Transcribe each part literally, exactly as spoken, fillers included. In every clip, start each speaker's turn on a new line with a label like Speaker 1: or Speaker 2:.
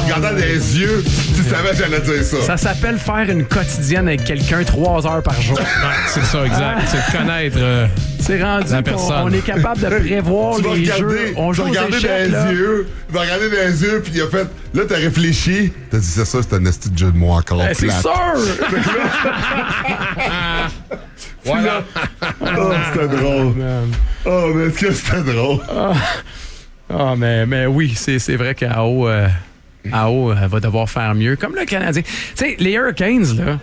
Speaker 1: regardant dans les yeux, tu savais que j'allais dire ça.
Speaker 2: Ça s'appelle faire une quotidienne avec quelqu'un trois heures par jour.
Speaker 3: Ouais, c'est ça, exact. C'est de connaître euh,
Speaker 2: C'est rendu
Speaker 3: la
Speaker 2: qu'on
Speaker 3: personne.
Speaker 2: on est capable de prévoir
Speaker 1: Tu vas
Speaker 2: les
Speaker 1: regarder,
Speaker 2: jeux. On
Speaker 1: tu
Speaker 2: joue
Speaker 1: vas
Speaker 2: aux
Speaker 1: regarder
Speaker 2: échecs,
Speaker 1: dans
Speaker 2: là.
Speaker 1: les yeux, tu vas regarder dans les yeux, puis il a fait, là, t'as réfléchi, t'as dit, c'est ça, c'est un esti de jeu de mots encore
Speaker 2: Ben, c'est
Speaker 1: plate.
Speaker 2: sûr!
Speaker 3: Voilà.
Speaker 1: Oh, c'était drôle. Oh, mais est-ce que c'était drôle?
Speaker 2: Ah, mais, mais oui, c'est, c'est vrai qu'A O euh, A O euh, va devoir faire mieux. Comme le Canadien. Tu sais, les Hurricanes, là,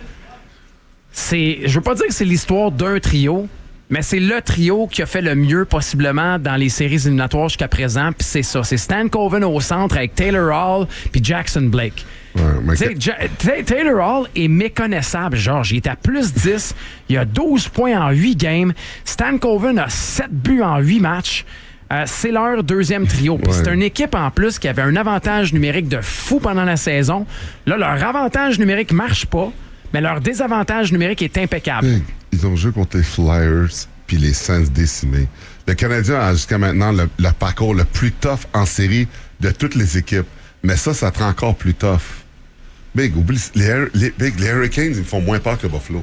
Speaker 2: c'est. Je veux pas dire que c'est l'histoire d'un trio, mais c'est le trio qui a fait le mieux possiblement dans les séries éliminatoires jusqu'à présent. Puis c'est ça. C'est Stan Coven au centre avec Taylor Hall puis Jackson Blake.
Speaker 1: Ouais, mais
Speaker 2: Tu sais, Ja- Ta- Taylor Hall est méconnaissable, Georges. Il est à plus dix. Il a douze points en huit games. Stan Coven a sept buts en huit matchs. Euh, c'est leur deuxième trio. Puis
Speaker 1: Ouais.
Speaker 2: c'est une équipe en plus qui avait un avantage numérique de fou pendant la saison. Là, leur avantage numérique marche pas, mais leur désavantage numérique est impeccable.
Speaker 1: Hey, ils ont joué contre les Flyers puis les Sens décimés. Le Canadien a jusqu'à maintenant le, le parcours le plus tough en série de toutes les équipes. Mais ça, ça te rend encore plus tough. Big, oublie, les, Hur- les, Big, les Hurricanes, ils me font moins peur que Buffalo.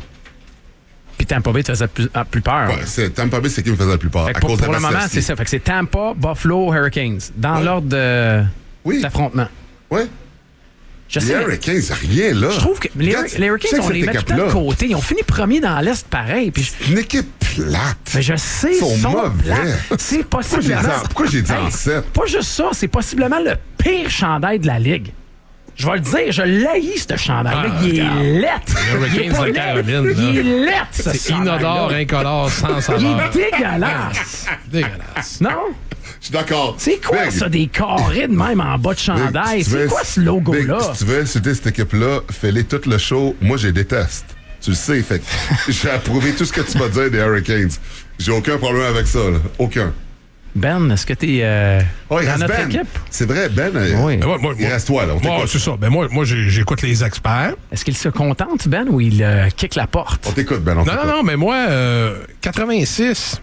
Speaker 2: Puis Tampa Bay te faisait plus, ah, plus peur.
Speaker 1: Ouais, c'est, Tampa Bay, c'est qui me faisait le plus peur.
Speaker 2: Fait que
Speaker 1: À
Speaker 2: pour
Speaker 1: cause de
Speaker 2: pour le moment,
Speaker 1: Vasilevski.
Speaker 2: c'est ça. Fait que c'est Tampa, Buffalo, Hurricanes. Dans
Speaker 1: Ouais.
Speaker 2: l'ordre de,
Speaker 1: Oui.
Speaker 2: d'affrontement.
Speaker 1: Ouais.
Speaker 2: Je
Speaker 1: Les
Speaker 2: sais.
Speaker 1: Hurricanes, c'est rien là.
Speaker 2: Je trouve que les,
Speaker 1: Regarde,
Speaker 2: les Hurricanes,
Speaker 1: tu sais
Speaker 2: on
Speaker 1: que
Speaker 2: les
Speaker 1: cette
Speaker 2: met tout le temps de
Speaker 1: équipe-là,
Speaker 2: côté. Ils ont fini premier dans l'Est pareil. Puis je-
Speaker 1: une équipe plate.
Speaker 2: mais je sais,
Speaker 1: Ils sont
Speaker 2: sont
Speaker 1: mauvais.
Speaker 2: plates. C'est
Speaker 1: Pourquoi j'ai dit
Speaker 2: possiblement.
Speaker 1: en- pourquoi j'ai dit en sept?
Speaker 2: Pas juste ça, c'est possiblement le pire chandail de la Ligue. Je vais le dire, je l'haïs, ce chandail-là.
Speaker 3: Ah,
Speaker 2: il est
Speaker 3: regarde.
Speaker 2: lettre.
Speaker 3: Les Hurricanes
Speaker 2: Il est pas
Speaker 3: de
Speaker 2: laid.
Speaker 3: Caroline, là.
Speaker 2: Il est lettre, ce
Speaker 3: C'est
Speaker 2: chandail-là.
Speaker 3: inodore, incolore, sans
Speaker 2: Il
Speaker 3: saveur.
Speaker 2: est dégueulasse.
Speaker 3: Dégueulasse.
Speaker 2: Non?
Speaker 1: Je suis d'accord.
Speaker 2: C'est quoi
Speaker 1: Big,
Speaker 2: ça, des carrés de même en bas de
Speaker 1: Big,
Speaker 2: chandail?
Speaker 1: si tu
Speaker 2: C'est
Speaker 1: veux-
Speaker 2: quoi ce logo-là?
Speaker 1: Big, si tu veux insulter cette équipe-là, fais-les tout le show. Moi, je les déteste. Tu le sais. Fait que j'ai approuvé tout ce que tu vas dire des Hurricanes. J'ai aucun problème avec ça. Là. Aucun.
Speaker 2: Ben, est-ce que t'es euh,
Speaker 1: Oh, il
Speaker 2: dans
Speaker 1: reste
Speaker 2: notre
Speaker 1: Ben.
Speaker 2: équipe?
Speaker 1: C'est vrai, Ben. euh,
Speaker 2: Oui.
Speaker 3: Ben, moi, moi,
Speaker 1: Il reste toi, là. On
Speaker 3: moi,
Speaker 1: t'écoute.
Speaker 3: c'est ça. Ben, moi, moi j'ai- j'écoute les experts.
Speaker 2: Est-ce qu'il se contente, Ben, ou il euh, kick la porte?
Speaker 1: On t'écoute, Ben. On
Speaker 3: Non,
Speaker 1: t'écoute.
Speaker 3: non, non, mais moi, euh, quatre-vingt-six,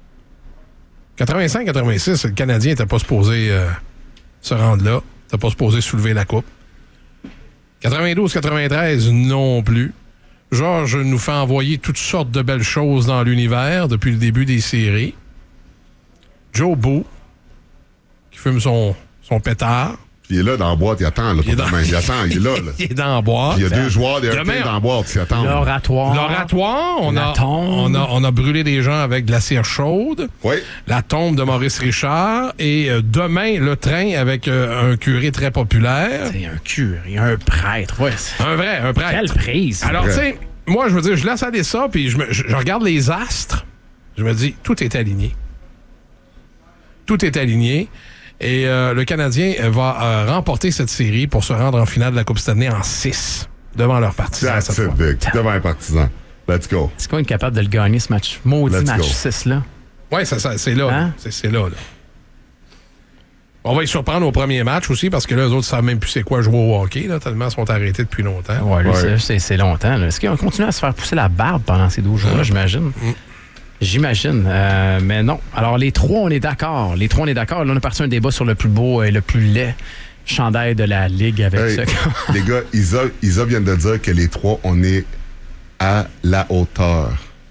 Speaker 3: quatre-vingt-cinq quatre-vingt-six, le Canadien n'était pas supposé euh, se rendre là. N'était pas supposé soulever la coupe. quatre-vingt-douze quatre-vingt-treize, non plus. Georges nous fait envoyer toutes sortes de belles choses dans l'univers depuis le début des séries. Joe Beau, qui fume son, son pétard.
Speaker 1: Puis il est là dans la boîte, il attend. Là,
Speaker 3: Il est
Speaker 1: pour
Speaker 3: dans-
Speaker 1: demain. Il attend, il est là. là.
Speaker 3: Il est dans la boîte.
Speaker 1: Il y a deux joueurs des
Speaker 3: Demain,
Speaker 1: Hurricanes dans la boîte qui attendent.
Speaker 2: L'oratoire.
Speaker 3: L'oratoire, on a,
Speaker 2: La tombe.
Speaker 3: on, a, on a brûlé des gens avec de la cire chaude.
Speaker 1: Oui.
Speaker 3: La tombe de Maurice Richard. Et euh, demain, le train avec euh, un curé très populaire.
Speaker 2: C'est un curé, un prêtre. Ouais, c'est-
Speaker 3: Un vrai, un prêtre.
Speaker 2: Quelle prise.
Speaker 3: Alors, tu
Speaker 1: vrai.
Speaker 3: sais, moi, je veux dire, je laisse aller ça, puis je, me- je- je regarde les astres. Je me dis, tout est aligné. Tout est aligné. Et euh, le Canadien va euh, remporter cette série pour se rendre en finale de la Coupe Stanley en six devant leurs partisans.
Speaker 1: That's
Speaker 3: cette
Speaker 1: it,
Speaker 3: fois.
Speaker 1: Big. Devant un partisan. Let's go.
Speaker 2: Est-ce qu'on est capable de le gagner, ce match? Maudit
Speaker 1: Let's
Speaker 2: match
Speaker 1: go.
Speaker 2: six, là.
Speaker 3: Oui, ça, ça, c'est là. là.
Speaker 2: Hein?
Speaker 3: C'est, c'est là, là. On va y surprendre au premier match aussi parce que là, les autres ne savent même plus c'est quoi jouer au hockey, là, tellement ils sont arrêtés depuis longtemps.
Speaker 2: Ouais, lui,
Speaker 1: Ouais.
Speaker 2: c'est- c'est, c'est longtemps. Là. Est-ce qu'on continue à se faire pousser la barbe pendant ces douze jours-là, j'imagine? J'imagine. Euh, mais non. Alors, les trois, on est d'accord. Les trois, on est d'accord. Là, on a parti un débat sur le plus beau et le plus laid chandail de la Ligue avec
Speaker 1: Hey,
Speaker 2: ça.
Speaker 1: les gars, Isa, Isa vient de dire que les trois, on est à la hauteur.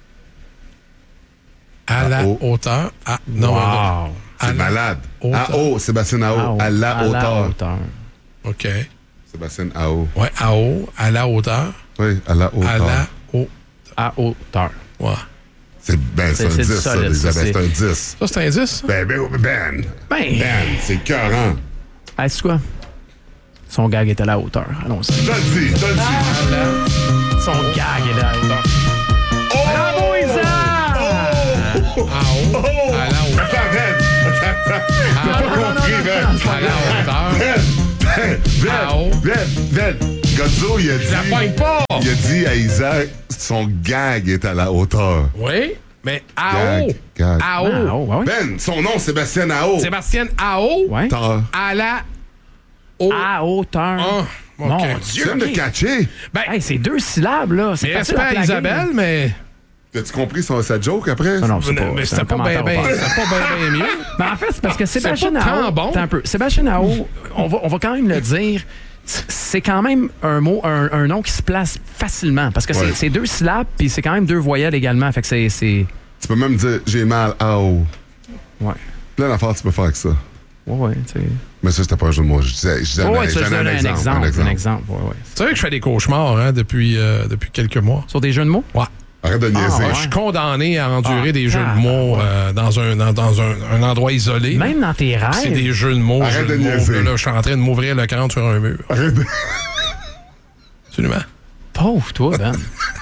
Speaker 3: À la
Speaker 1: haut.
Speaker 3: hauteur. À, non,
Speaker 2: Wow.
Speaker 3: à
Speaker 1: C'est
Speaker 3: la
Speaker 1: malade.
Speaker 3: hauteur.
Speaker 1: À haut, Sébastien à haut. À la
Speaker 2: À
Speaker 1: hauteur.
Speaker 2: hauteur.
Speaker 3: OK.
Speaker 1: Sébastien à haut.
Speaker 3: Ouais, à haut, à la hauteur.
Speaker 1: Oui, à la hauteur.
Speaker 3: À la haut.
Speaker 2: À hauteur.
Speaker 3: Ouais.
Speaker 1: C'est ben, c'est
Speaker 2: C'est-
Speaker 1: un
Speaker 2: c'est
Speaker 1: dix,
Speaker 2: du
Speaker 1: ça,
Speaker 2: solide, ça,
Speaker 1: Elisabeth.
Speaker 2: c'est-
Speaker 1: C'est un dix.
Speaker 3: Ça, c'est un dix, ça?
Speaker 1: Ben, ben, Ben.
Speaker 2: Ben,
Speaker 1: Ben, c'est écœurant.
Speaker 2: hey, c'est quoi? Son gag est à la hauteur. Allons-y.
Speaker 1: Je te le dis, je te le dis.
Speaker 2: Son gag est à la hauteur.
Speaker 1: Oh!
Speaker 2: Bravo, Isa!
Speaker 1: Oh!
Speaker 3: À haut,
Speaker 1: Oh!
Speaker 3: à la hauteur.
Speaker 1: Attends, Ben. Attends, attends. T'as pas compris, Ben.
Speaker 3: À la hauteur.
Speaker 1: Ben, Ben,
Speaker 3: À haut.
Speaker 1: Ben, Ben, Ben. Godzo, il a dit...
Speaker 3: Je la poigne pas!
Speaker 1: Il a dit à Isaac, son gag est à la hauteur.
Speaker 3: Oui, mais à
Speaker 1: Gag,
Speaker 3: haut.
Speaker 1: gag.
Speaker 3: À
Speaker 2: Ah,
Speaker 3: haut.
Speaker 2: oh, ouais, ouais.
Speaker 1: Ben, son nom, Sébastien Ao.
Speaker 3: Sébastien à haut.
Speaker 2: Ouais.
Speaker 1: Tard.
Speaker 3: À la haut.
Speaker 2: À hauteur.
Speaker 3: Ah,
Speaker 2: Mon
Speaker 3: OK.
Speaker 1: Tu
Speaker 2: Dieu.
Speaker 1: viens de
Speaker 2: ok.
Speaker 1: catcher.
Speaker 3: Ben,
Speaker 2: Hey, c'est deux syllabes, là. C'est
Speaker 3: mais
Speaker 2: facile
Speaker 3: respect à
Speaker 2: plaguer.
Speaker 3: Isabelle, mais
Speaker 1: T'as-tu compris son, sa joke après?
Speaker 2: Non, non, c'est
Speaker 3: Mais,
Speaker 2: pas,
Speaker 3: mais
Speaker 2: c'est
Speaker 3: c'était
Speaker 2: un
Speaker 3: pas bien
Speaker 2: commentaire
Speaker 3: ben,
Speaker 2: au père.
Speaker 3: c'était pas bien ben mieux.
Speaker 2: Mais en fait, c'est parce que Sébastien
Speaker 3: pas tant
Speaker 2: Nao,
Speaker 3: bon.
Speaker 2: attends un peu. Sébastien Nao, on va, on va quand même le dire, c'est quand même un mot, un, un nom qui se place facilement. Parce que
Speaker 1: Ouais.
Speaker 2: c'est, c'est deux syllabes, puis c'est quand même deux voyelles également. Fait que c'est. c'est...
Speaker 1: Tu peux même dire j'ai mal à haut.
Speaker 2: Ouais.
Speaker 1: Plein d'affaires tu peux faire avec ça.
Speaker 2: Ouais, ouais, tu sais.
Speaker 1: Mais ça, c'était pas un jeu de mots. Je disais, je disais
Speaker 2: Ouais,
Speaker 1: un,
Speaker 2: ouais, tu
Speaker 1: je
Speaker 2: as
Speaker 1: donnais
Speaker 2: donné un exemple. Un exemple. Un exemple. Ouais, ouais.
Speaker 3: C'est vrai que je fais des cauchemars hein, depuis, euh, depuis quelques mois.
Speaker 2: Sur des jeux de mots?
Speaker 3: Ouais.
Speaker 1: Arrête de niaiser.
Speaker 2: Ah, ouais.
Speaker 3: Je suis condamné à endurer
Speaker 2: Ah,
Speaker 3: des jeux
Speaker 2: ah,
Speaker 3: de mots euh, dans, un, dans, dans un, un endroit isolé.
Speaker 2: Même dans tes rêves.
Speaker 3: C'est des jeux de mots.
Speaker 1: Arrête
Speaker 3: jeux
Speaker 1: de
Speaker 3: de mots.
Speaker 1: niaiser.
Speaker 3: Là, là, je suis en train de m'ouvrir le crâne sur un mur.
Speaker 1: Arrête de...
Speaker 3: Absolument.
Speaker 2: Pauvre, toi, Ben.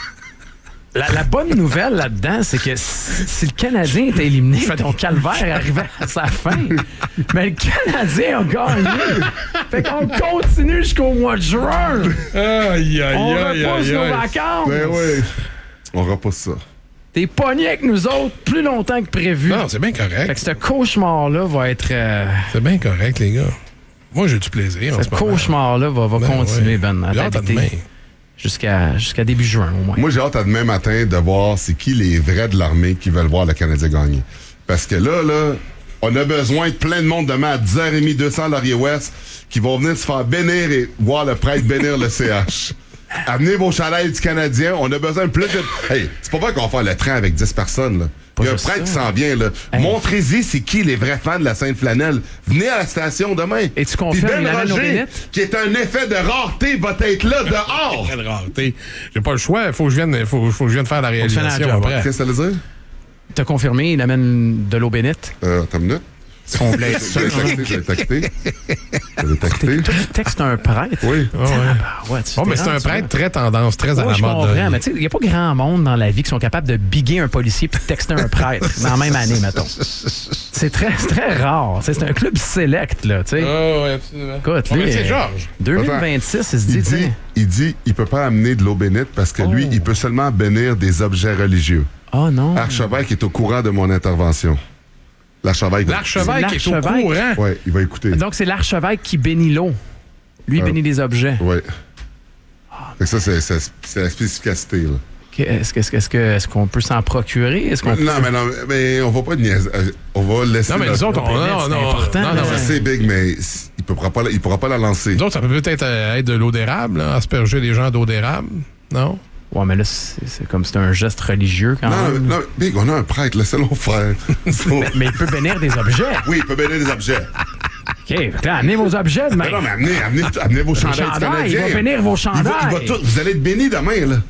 Speaker 2: La, la bonne nouvelle là-dedans, c'est que si, si le Canadien était éliminé, ton calvaire arrivait à sa fin. Mais le Canadien a gagné. Fait qu'on continue jusqu'au mois de juin.
Speaker 3: Aïe, aïe,
Speaker 2: On
Speaker 3: aïe,
Speaker 2: repousse
Speaker 3: aïe,
Speaker 2: nos
Speaker 3: aïe.
Speaker 2: vacances.
Speaker 1: Ben oui. On repousse ça.
Speaker 2: T'es pogné avec nous autres plus longtemps que prévu.
Speaker 3: Non, c'est bien
Speaker 2: Fait
Speaker 3: correct.
Speaker 2: que ce cauchemar-là va être... euh,
Speaker 3: C'est bien correct, les gars. Moi, j'ai du plaisir en
Speaker 2: ce
Speaker 3: ce moment.
Speaker 2: cauchemar-là va, va
Speaker 3: Ben
Speaker 2: continuer,
Speaker 3: ouais.
Speaker 2: Ben, à
Speaker 3: J'ai hâte à
Speaker 2: t'habiter
Speaker 3: demain.
Speaker 2: jusqu'à, jusqu'à début juin, au moins.
Speaker 1: Moi, j'ai hâte à demain matin de voir c'est qui les vrais de l'armée qui veulent voir le Canadien gagner. Parce que là, là, on a besoin de plein de monde demain à dix heures trente, deux cents Laurier-Ouest, qui vont venir se faire bénir et voir le prêtre bénir le C H. Amenez vos chandails du Canadien. On a besoin de plus de... Hey, c'est pas vrai qu'on va faire le train avec dix personnes, là. Il y a un
Speaker 2: juste
Speaker 1: prêtre qui
Speaker 2: ça.
Speaker 1: s'en vient, là.
Speaker 2: Hey.
Speaker 1: Montrez-y c'est qui les vrais fans de la Sainte-Flanelle. Venez à la station demain.
Speaker 2: Et tu confirmes,
Speaker 1: Puis Ben
Speaker 2: il amène nos
Speaker 1: Roger,
Speaker 2: bénettes?
Speaker 1: qui est un effet de rareté, va être là dehors.
Speaker 3: Quelle rareté. J'ai pas le choix. Il faut que je vienne, faut, faut que je vienne faire la
Speaker 2: tu fasses la
Speaker 3: réalisation
Speaker 2: job.
Speaker 3: après.
Speaker 1: Qu'est-ce que ça veut dire?
Speaker 2: T'as confirmé, il amène de l'eau bénite.
Speaker 1: Euh, attends une minute.
Speaker 2: On voulait être
Speaker 1: Je
Speaker 2: sûr.
Speaker 1: l'ai
Speaker 2: hein.
Speaker 1: texté, je l'ai texté. Je l'ai texté.
Speaker 2: Toi, tu textes un prêtre.
Speaker 1: Oui.
Speaker 3: Ah ouais.
Speaker 2: Ah, ouais, tu
Speaker 3: Bon,
Speaker 2: t'es
Speaker 3: mais c'est un
Speaker 2: rendu
Speaker 3: prêtre
Speaker 2: là.
Speaker 3: très tendance, très à
Speaker 2: Ouais,
Speaker 3: la
Speaker 2: je
Speaker 3: mode.
Speaker 2: comprends,
Speaker 3: là.
Speaker 2: mais tu sais, il n'y a pas grand monde dans la vie qui sont capables de biguer un policier puis de texter un prêtre dans la même année, mettons. C'est très, c'est très rare. Tu sais, c'est un club select, là, tu sais.
Speaker 3: Ah ouais, absolument.
Speaker 2: Écoute,
Speaker 3: Bon,
Speaker 2: lui,
Speaker 3: mais c'est
Speaker 2: euh,
Speaker 3: Georges.
Speaker 2: deux mille vingt-six, il se dit,
Speaker 1: Il
Speaker 2: tu sais,
Speaker 1: dit, il dit, il peut pas amener de l'eau bénite parce que lui,
Speaker 2: Oh.
Speaker 1: il peut seulement bénir des objets religieux.
Speaker 2: oh non.
Speaker 1: Archevêque est au courant de mon intervention. L'archevêque.
Speaker 3: L'archevêque est au
Speaker 2: l'archevêque.
Speaker 3: courant.
Speaker 1: Ouais, il va écouter.
Speaker 2: Donc, c'est l'archevêque qui bénit l'eau. Lui, il
Speaker 1: Euh.
Speaker 2: bénit des objets.
Speaker 1: Ouais. Fait que ça, c'est, c'est, c'est la spécificacité, là.
Speaker 2: Ok, Est-ce, que- est-ce, que- est-ce, que- est-ce qu'on peut s'en procurer? Est-ce qu'on
Speaker 1: Non, mais non, mais on va pas niaiser. euh, On va laisser.
Speaker 3: Non, mais
Speaker 1: notre-
Speaker 3: nous autres, on.
Speaker 2: bénite,
Speaker 3: Non,
Speaker 2: c'est
Speaker 3: non,
Speaker 2: important,
Speaker 3: non,
Speaker 2: là.
Speaker 3: non,
Speaker 1: Je
Speaker 3: mais-
Speaker 1: sais, Big, mais il pourra pas, la- il pourra pas la lancer.
Speaker 3: Nous autres, ça peut peut-être euh, être de l'eau d'érable, là, asperger les gens d'eau d'érable. Non?
Speaker 2: Ouais, mais là, c'est, c'est comme c'est un geste religieux quand
Speaker 1: Non, non,
Speaker 2: même.
Speaker 1: mais- non, mais Big, on a un prêtre, laissez-le faire.
Speaker 2: mais, mais il peut bénir des objets.
Speaker 1: Oui, il peut bénir des objets.
Speaker 2: OK, fait que là, amenez vos objets demain.
Speaker 1: Mais non, mais amenez, amenez, amenez vos chandails du
Speaker 2: chandails, il
Speaker 1: Canadien.
Speaker 2: va bénir vos
Speaker 1: Il va- il va
Speaker 2: chandails.
Speaker 1: tout- vous allez être bénis demain, là.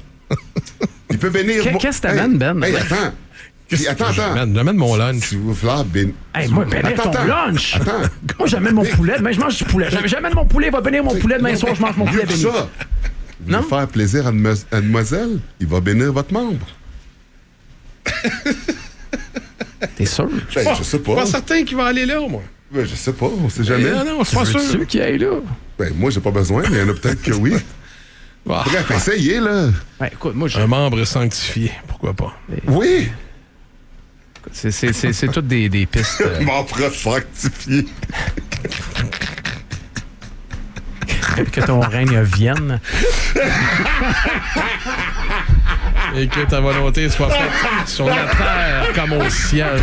Speaker 1: Il peut bénir...
Speaker 2: Qu'est-
Speaker 1: vos-
Speaker 2: qu'est-ce que t'amènes, Ben?
Speaker 1: Hey, attends. Puis, attends, attends.
Speaker 3: J'amène, j'amène mon lunch.
Speaker 1: Si vous voulez bénir...
Speaker 2: Hey, moi, bénir
Speaker 1: Attends,
Speaker 2: ton
Speaker 1: attends.
Speaker 2: lunch.
Speaker 1: Attends.
Speaker 2: Moi, j'amène mon poulet. Demain, je mange du poulet. J'am- J'amène mon poulet, il va bénir mon poulet. Demain soir, je mange mon poulet
Speaker 1: Mieux que
Speaker 2: béni.
Speaker 1: ça. Vous
Speaker 2: Non?
Speaker 1: voulez faire plaisir à, demois- à demoiselle, il va bénir votre membre.
Speaker 2: T'es sûr?
Speaker 1: Ben, je sais pas.
Speaker 3: Pas certain qu'il va aller là, moi.
Speaker 1: Ben, je sais pas, on sait jamais.
Speaker 3: Non, non, c'est pas sûr.
Speaker 2: Ceux qui aillent là.
Speaker 1: Ben, moi, j'ai pas besoin, mais il y en a peut-être que oui.
Speaker 3: Ah,
Speaker 1: Bref, essayez, là.
Speaker 2: Ben, écoute, moi, je-
Speaker 3: un membre sanctifié, pourquoi pas?
Speaker 1: Oui.
Speaker 2: c'est, c'est, c'est, c'est toutes des, des pistes. euh,
Speaker 1: Membre fructifié.
Speaker 2: que ton règne vienne.
Speaker 3: Et que ta volonté soit faite sur la terre comme au ciel.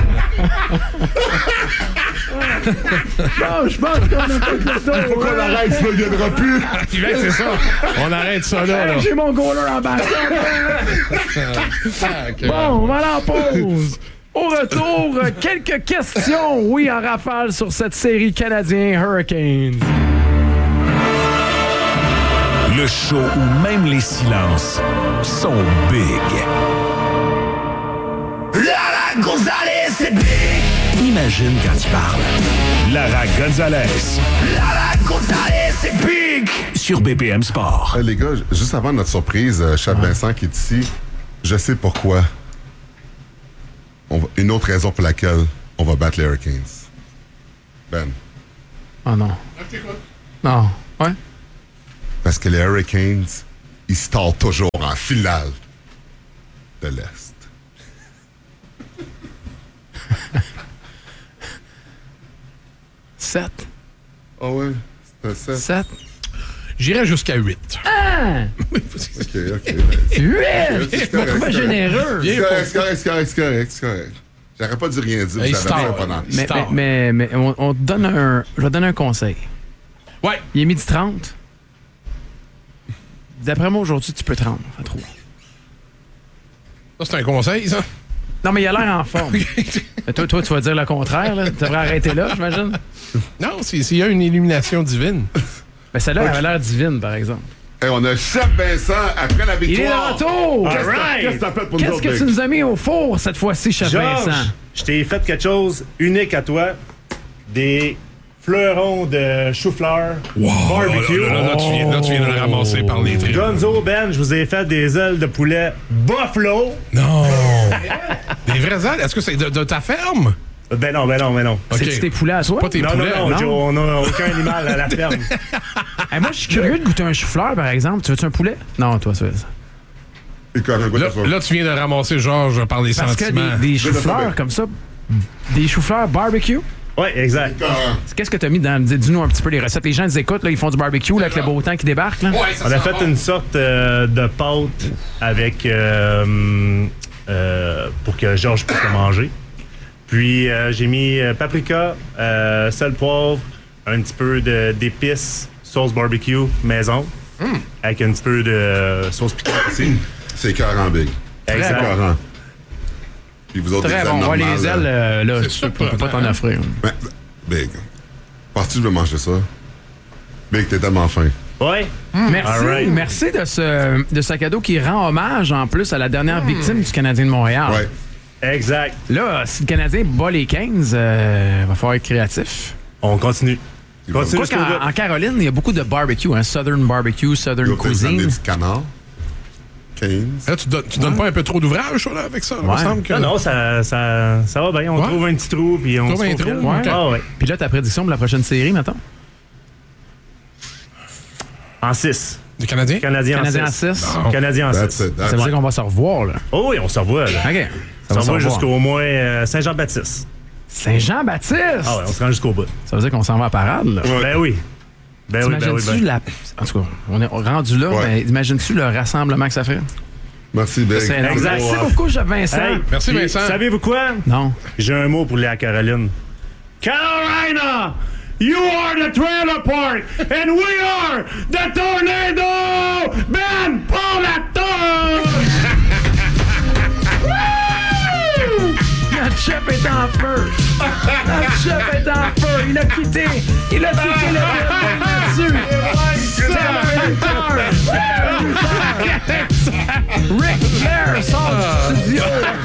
Speaker 2: Non, je pense qu'on a pas de
Speaker 1: Faut qu'on arrête, sinon il viendra plus.
Speaker 3: C'est ça. On arrête ça là. là.
Speaker 2: J'ai mon goaler en bas.
Speaker 3: Ah, ok.
Speaker 2: Bon, on va aller en pause. Au retour, euh, quelques questions, oui, en rafale sur cette série canadien Hurricanes.
Speaker 4: Le show où même les silences sont big. Lara Gonzalez, c'est big. Imagine quand il parle. Lara Gonzalez. Lara Gonzalez, c'est big. Sur B P M Sport.
Speaker 1: Hey, les gars, j- juste avant notre surprise, euh, Chef Vincent qui est ici, je sais pourquoi. On va- une autre raison pour laquelle on va battre les Hurricanes. Ben,
Speaker 2: Oh non. Non. Ouais?
Speaker 1: parce que les Hurricanes, ils se tordent toujours en finale de l'Est.
Speaker 2: Sept.
Speaker 1: Ah ouais? C'est un sept.
Speaker 2: Sept.
Speaker 3: J'irais jusqu'à huit.
Speaker 2: Ah!
Speaker 1: OK, OK.
Speaker 2: huit!
Speaker 1: C'est
Speaker 2: Je me trouvais généreux.
Speaker 1: C'est correct, c'est correct, c'est correct, c'est correct, c'est correct. J'aurais pas dû rien dire.
Speaker 3: Hey,
Speaker 1: Ça avait
Speaker 3: star.
Speaker 1: pas dans-
Speaker 2: Mais,
Speaker 3: Star.
Speaker 2: mais, mais, mais on, on te donne un. Je vais te donner un conseil.
Speaker 3: Ouais.
Speaker 2: Il est midi trente. D'après moi, aujourd'hui, tu peux te rendre à trois.
Speaker 3: Ça, c'est un conseil, ça?
Speaker 2: Non, mais il a l'air en forme. Mais toi, toi, tu vas dire le contraire, là. Tu devrais arrêter là, j'imagine.
Speaker 3: Non, c'est- s'il y a une illumination divine.
Speaker 2: Mais celle-là, elle avait l'air divine, par exemple.
Speaker 1: Hey, on a Chef Vincent après la
Speaker 2: Il est
Speaker 1: victoire.
Speaker 2: de retour!
Speaker 1: Qu'est-ce que
Speaker 5: All
Speaker 1: t'as-
Speaker 5: right.
Speaker 1: qu'est-ce que t'as fait pour nous
Speaker 2: Qu'est-ce
Speaker 1: autres,
Speaker 2: que
Speaker 1: Big?
Speaker 2: tu nous as mis au four cette fois-ci, Chef
Speaker 5: Georges,
Speaker 2: Vincent?
Speaker 5: je t'ai fait quelque chose unique à toi. Des fleurons de chou-fleur barbecue.
Speaker 3: Là, là, là, tu viens, là, tu viens de le ramasser par les tripes.
Speaker 5: Gonzo, Ben, je vous ai fait des ailes de poulet Buffalo.
Speaker 3: Non! Des vraies ailes? Est-ce que c'est de, de ta ferme?
Speaker 5: Ben non, ben non, ben non.
Speaker 3: OK.
Speaker 2: C'est-tu tes poulets à toi?
Speaker 3: Pas tes
Speaker 5: Non,
Speaker 3: poulets?
Speaker 5: non, non,
Speaker 2: non?
Speaker 5: Joe, on n'a aucun animal à la ferme.
Speaker 2: Hey, moi, je suis curieux de goûter un chou-fleur, par exemple. Tu veux-tu un poulet? Non, toi, tu veux ça.
Speaker 1: Et quand même,
Speaker 3: Là,
Speaker 1: ça.
Speaker 3: là, tu viens de ramasser Georges par les
Speaker 2: Parce que
Speaker 3: sentiments.
Speaker 2: des, des
Speaker 1: Je le savais.
Speaker 2: chou-fleurs comme ça, des chou-fleurs barbecue,
Speaker 5: Oui, exact.
Speaker 1: Ah,
Speaker 2: qu'est-ce que tu as mis dans. Dis- Dis-nous un petit peu les recettes. Les gens les écoutent, là, ils font du barbecue là, avec le beau temps qui débarque. Là.
Speaker 3: Ouais, ça
Speaker 5: On a
Speaker 3: sent
Speaker 5: fait
Speaker 3: bon.
Speaker 5: une sorte euh, de pâte avec euh, euh, pour que Georges puisse le manger. Puis euh, j'ai mis euh, paprika, euh, sel, poivre, un petit peu de- d'épices, sauce barbecue maison, avec un petit peu de euh, sauce piquante aussi.
Speaker 1: c'est écœurant, Big. C'est
Speaker 5: Exact.
Speaker 1: écœurant. Puis vous autres,
Speaker 2: Très
Speaker 1: des
Speaker 2: bon.
Speaker 1: ailes
Speaker 2: Ouais,
Speaker 1: normales,
Speaker 2: les ailes,
Speaker 1: là.
Speaker 2: euh, là,
Speaker 3: C'est
Speaker 2: tu
Speaker 3: sûr,
Speaker 2: peux, peux pas t'en
Speaker 3: hein?
Speaker 2: offrir.
Speaker 1: Ben, Big. Penses-tu que je vais manger ça? Big, t'es tellement fin.
Speaker 5: Ouais.
Speaker 2: Merci,
Speaker 5: All right.
Speaker 2: merci de ce, de ce cadeau qui rend hommage en plus à la dernière victime du Canadien de Montréal.
Speaker 1: Ouais.
Speaker 5: Exact.
Speaker 2: Là, si le Canadien bat les quinze, euh, va falloir être créatif.
Speaker 5: On continue. Continue
Speaker 2: Quoi
Speaker 5: jusqu'au
Speaker 2: qu'en
Speaker 5: bout.
Speaker 2: en Caroline, il y a beaucoup de barbecue, hein, Southern barbecue, Southern
Speaker 1: Yo, t'as amené
Speaker 2: cuisine.
Speaker 1: du canard. quinze.
Speaker 3: Là, tu donnes, tu donnes pas un peu trop d'ouvrage, ça, là, avec ça? Il me
Speaker 2: Ouais.
Speaker 3: semble que...
Speaker 5: Non, non, ça, ça, ça va bien. On
Speaker 3: Ouais.
Speaker 5: trouve un petit trou, puis on
Speaker 3: Trouve
Speaker 5: se
Speaker 3: un
Speaker 5: faufile.
Speaker 3: trou, ok.
Speaker 5: Ah ouais.
Speaker 2: Puis là, ta prédiction pour la prochaine série, mettons?
Speaker 5: En six.
Speaker 3: Du Canadien?
Speaker 5: Canadien en
Speaker 2: Canadien en
Speaker 5: six.
Speaker 2: six.
Speaker 3: Bon.
Speaker 5: Canadien en
Speaker 1: That's
Speaker 5: six.
Speaker 1: it. That's
Speaker 2: Ça veut
Speaker 1: it.
Speaker 2: dire qu'on va se revoir, là.
Speaker 5: Oh oui, on se revoit, là.
Speaker 2: OK. Ça
Speaker 5: On
Speaker 2: va
Speaker 5: se
Speaker 2: se
Speaker 5: revoit
Speaker 2: revoir.
Speaker 5: jusqu'au moins euh, Saint-Jean-Baptiste.
Speaker 2: Saint-Jean-Baptiste!
Speaker 5: Ah ouais, on se rend jusqu'au bout.
Speaker 2: Ça veut dire qu'on s'en va à parade, là.
Speaker 1: Ouais.
Speaker 5: Ben oui. Ben oui, ben oui,
Speaker 2: T'imagines-tu
Speaker 5: ben.
Speaker 2: la... En tout cas, on est rendu là,
Speaker 1: Ouais.
Speaker 2: mais imagines-tu le rassemblement que ça fait?
Speaker 1: Merci, Big.
Speaker 2: C'est énorme.
Speaker 5: Exact.
Speaker 2: Merci beaucoup, Jeff Vincent.
Speaker 5: Hey,
Speaker 3: Merci,
Speaker 5: puis,
Speaker 3: Vincent.
Speaker 5: Savez-vous quoi?
Speaker 2: Non.
Speaker 5: J'ai un mot pour la Caroline. Carolina! You are the trailer park, and we are the tornado! Ben, pour la tour!
Speaker 2: Notre chef est en feu. Notre chef est en feu. Il a quitté. Il a quitté le building là-dessus. C'est un lutteur. C'est un lutteur. Ric Flair sort du studio.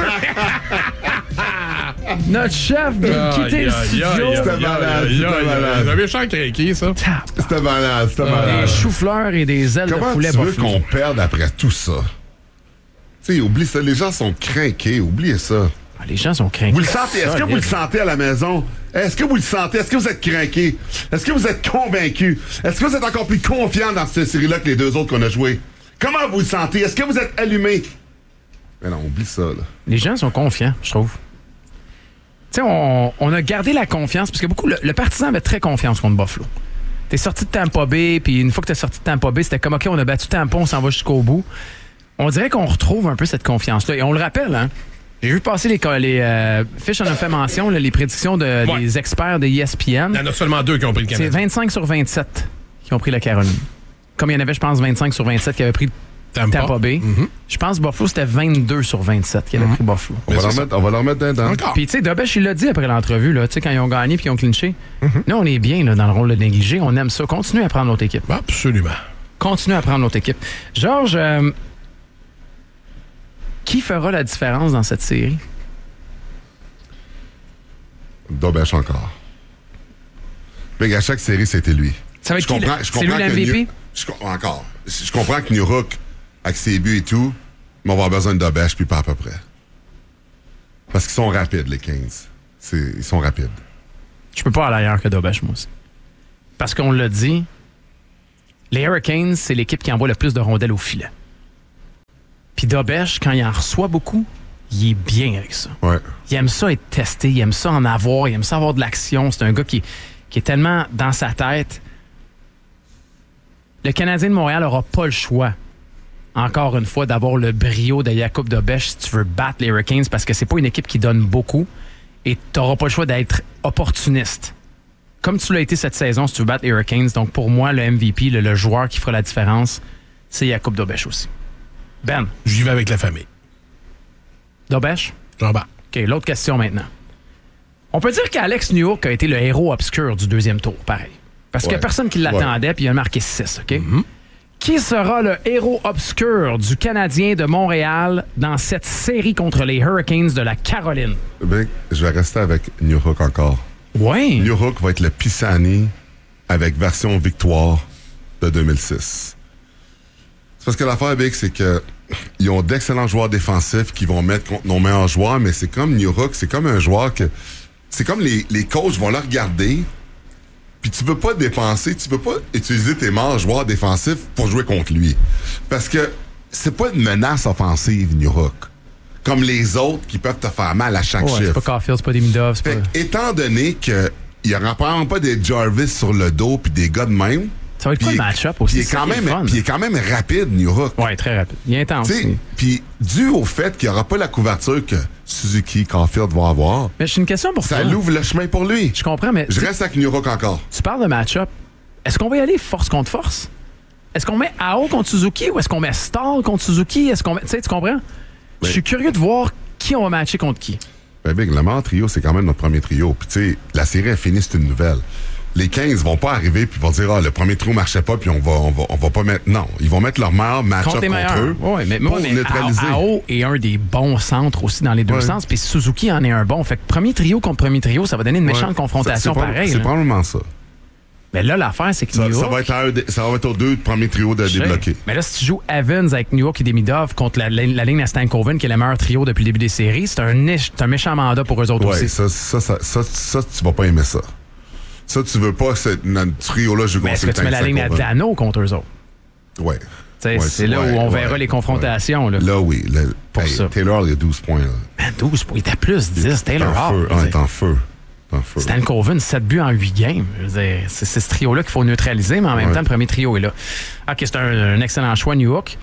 Speaker 2: Notre chef vient de quitter le studio.
Speaker 1: C'était malade, c'était malade.
Speaker 3: C'est un méchant craqué, ça.
Speaker 1: C'était malade, c'était
Speaker 2: Des
Speaker 1: malade.
Speaker 2: choux-fleurs et des ailes
Speaker 1: Comment
Speaker 2: de poulet
Speaker 1: tu veux
Speaker 2: buffalo.
Speaker 1: qu'on perde après tout ça? Tu sais, oublie ça. Les gens sont craqués. Oubliez ça.
Speaker 2: Ah, les gens sont craqués.
Speaker 1: Vous le sentez? Est-ce que vous le
Speaker 2: Solide.
Speaker 1: sentez à la maison? Est-ce que vous le sentez? Est-ce que vous êtes craqués? Est-ce que vous êtes convaincus? Est-ce que vous êtes encore plus confiants dans cette série-là que les deux autres qu'on a joués? Comment vous le sentez? Est-ce que vous êtes allumés? Mais non, oublie ça, là.
Speaker 2: Les gens sont confiants, je trouve. Tu sais, on, on a gardé la confiance, parce que beaucoup, le, le partisan avait très confiance contre Buffalo. T'es sorti de Tampa Bay, puis une fois que t'es sorti de Tampa Bay, c'était comme, OK, on a battu Tampa, on s'en va jusqu'au bout. On dirait qu'on retrouve un peu cette confiance-là. Et on le rappelle, hein, j'ai vu passer les, les euh, Fish en a fait mention, là, les prédictions de,
Speaker 3: Ouais.
Speaker 2: des experts de E S P N.
Speaker 3: Il y en a seulement deux qui ont pris le
Speaker 2: C'est
Speaker 3: Canadien.
Speaker 2: vingt-cinq sur vingt-sept qui ont pris la Caroline. Comme il y en avait, je pense, vingt-cinq sur vingt-sept qui avaient pris
Speaker 3: Tampa.
Speaker 2: Tampa Bay. Je pense que Buffalo, c'était vingt-deux sur vingt-sept qui avaient pris Buffalo.
Speaker 1: On va,
Speaker 3: c'est
Speaker 1: leur
Speaker 3: ça.
Speaker 1: mettre, on va leur mettre dedans.
Speaker 3: Encore.
Speaker 2: Puis, tu sais, Dobesh, il l'a dit après l'entrevue, là, tu sais, quand ils ont gagné puis ils ont clinché. Là, on est bien là, dans le rôle de négligé. On aime ça. Continuez à prendre notre équipe.
Speaker 3: Absolument.
Speaker 2: Continuez à prendre notre équipe. Georges, euh, qui fera la différence dans cette série?
Speaker 1: Dobesh encore. Big, à chaque série, c'était lui.
Speaker 2: Ça va être
Speaker 1: Je
Speaker 2: qui,
Speaker 1: comprends,
Speaker 2: le-
Speaker 1: je
Speaker 2: c'est lui
Speaker 1: comprends que
Speaker 2: l'M V P?
Speaker 1: New- je com- encore. Je comprends que New Hook, avec ses buts et tout, mais on va avoir besoin de Dobesh, puis pas à peu près. Parce qu'ils sont rapides, les quinze. C'est- ils sont rapides.
Speaker 2: Je peux pas aller ailleurs que Dobesh, moi aussi. Parce qu'on l'a dit, les Hurricanes, c'est l'équipe qui envoie le plus de rondelles au filet. Puis Dobesh, quand il en reçoit beaucoup, il est bien avec ça.
Speaker 1: Ouais.
Speaker 2: Il aime ça être testé, il aime ça en avoir, il aime ça avoir de l'action. C'est un gars qui, qui est tellement dans sa tête. le Canadien de Montréal n'aura pas le choix, encore une fois, d'avoir le brio de Jakub Dobeš si tu veux battre les Hurricanes, parce que c'est pas une équipe qui donne beaucoup et tu n'auras pas le choix d'être opportuniste. Comme tu l'as été cette saison si tu veux battre les Hurricanes. Donc, pour moi, le M V P, le, le joueur qui fera la différence, c'est Jakub Dobeš aussi. Ben.
Speaker 3: J'y vais avec la famille.
Speaker 2: Dobeš?
Speaker 3: J'en bats.
Speaker 2: OK, l'autre question maintenant. On peut dire qu'Alex Newhook a été le héros obscur du deuxième tour, pareil. Parce qu'il
Speaker 1: ouais.
Speaker 2: n'y a personne qui l'attendait,
Speaker 1: ouais.
Speaker 2: puis il a marqué six, OK?
Speaker 3: Mm-hmm.
Speaker 2: Qui sera le héros obscur du Canadien de Montréal dans cette série contre les Hurricanes de la Caroline?
Speaker 1: Ben, je vais rester avec Newhook encore.
Speaker 2: Oui.
Speaker 1: Newhook va être le Pisani avec version victoire de deux mille six. C'est parce que l'affaire, Big, c'est que ils ont d'excellents joueurs défensifs qui vont mettre contre nos meilleurs joueurs, mais c'est comme Newhook, c'est comme un joueur que... C'est comme les, les coachs vont le regarder, puis tu veux pas dépenser, tu veux pas utiliser tes meilleurs joueurs défensifs pour jouer contre lui. Parce que c'est pas une menace offensive, Newhook. Comme les autres qui peuvent te faire mal à chaque
Speaker 2: Ouais,
Speaker 1: chiffre.
Speaker 2: c'est pas Caulfield, c'est pas des Midov, c'est
Speaker 1: Fait
Speaker 2: pas...
Speaker 1: que, étant donné qu'il n'y aura probablement pas des Jarvis sur le dos puis des gars de même.
Speaker 2: Ça va être quoi le match-up aussi?
Speaker 1: Puis il est quand même, puis il est quand même rapide, Newhook.
Speaker 2: Ouais, très rapide. Il est intense.
Speaker 1: Puis dû au fait qu'il n'y aura pas la couverture que Suzuki, Caulfield vont avoir,
Speaker 2: Mais j'ai une question pour
Speaker 1: ça
Speaker 2: toi.
Speaker 1: l'ouvre le chemin pour lui.
Speaker 2: Je comprends, mais...
Speaker 1: Je reste avec Newhook encore.
Speaker 2: Tu parles de match-up. Est-ce qu'on va y aller force contre force? Est-ce qu'on met Ao contre Suzuki ou est-ce qu'on met Stahl contre Suzuki? Est-ce qu'on met... Tu sais, tu comprends? Je suis curieux de voir qui on va matcher contre qui.
Speaker 1: Ben, Big, le meilleur trio, c'est quand même notre premier trio. Puis, tu sais, la série est finie, c'est une nouvelle. Les quinze vont pas arriver puis vont dire, ah, le premier trio marchait pas puis on va, on va, on va pas mettre. Non, ils vont mettre leur meilleur match-up
Speaker 2: Contre les
Speaker 1: contre
Speaker 2: meilleurs.
Speaker 1: eux.
Speaker 2: Ouais, mais,
Speaker 1: pour
Speaker 2: mais
Speaker 1: neutraliser.
Speaker 2: Ao est un des bons centres aussi dans les deux
Speaker 1: Ouais.
Speaker 2: sens. Puis Suzuki en est un bon. Fait que premier trio contre premier trio, ça va donner une méchante
Speaker 1: Ouais.
Speaker 2: confrontation
Speaker 1: C'est pas-
Speaker 2: pareille.
Speaker 1: C'est
Speaker 2: là.
Speaker 1: probablement ça.
Speaker 2: Mais là, l'affaire, c'est que
Speaker 1: Ça, ça
Speaker 2: Newhook...
Speaker 1: va être un des- ça va être aux deux premiers trios de
Speaker 2: Je sais.
Speaker 1: débloquer.
Speaker 2: Mais là, si tu joues Evans avec Newhook et Demidov contre la, la, la ligne à Stankoven, qui est le meilleur trio depuis le début des séries, c'est un, niche- c'est un méchant mandat pour eux autres
Speaker 1: Ouais,
Speaker 2: aussi.
Speaker 1: ça, ça, ça, ça, ça, tu vas pas aimer ça. Ça, tu veux pas, ce notre trio-là, je
Speaker 2: Mais est-ce que tu mets la ligne à Dano contre eux autres?
Speaker 1: Ouais.
Speaker 2: T'sais,
Speaker 1: Ouais,
Speaker 2: c'est là
Speaker 1: ouais,
Speaker 2: où on
Speaker 1: ouais,
Speaker 2: verra les confrontations.
Speaker 1: ouais.
Speaker 2: Là.
Speaker 1: Là, oui. Le,
Speaker 2: Pour
Speaker 1: hey,
Speaker 2: ça.
Speaker 1: Taylor, il a douze points. Là.
Speaker 2: Man, douze points. Il était plus dix.
Speaker 1: Il est
Speaker 2: Taylor
Speaker 1: en feu.
Speaker 2: Hall.
Speaker 1: Ah, il est en feu. En feu.
Speaker 2: Stankoven, sept buts en huit games. Je veux dire, C'est c'est ce trio-là qu'il faut neutraliser, mais en même
Speaker 1: Ouais.
Speaker 2: temps, le premier trio est là. OK, c'est un, un excellent choix, Newhook.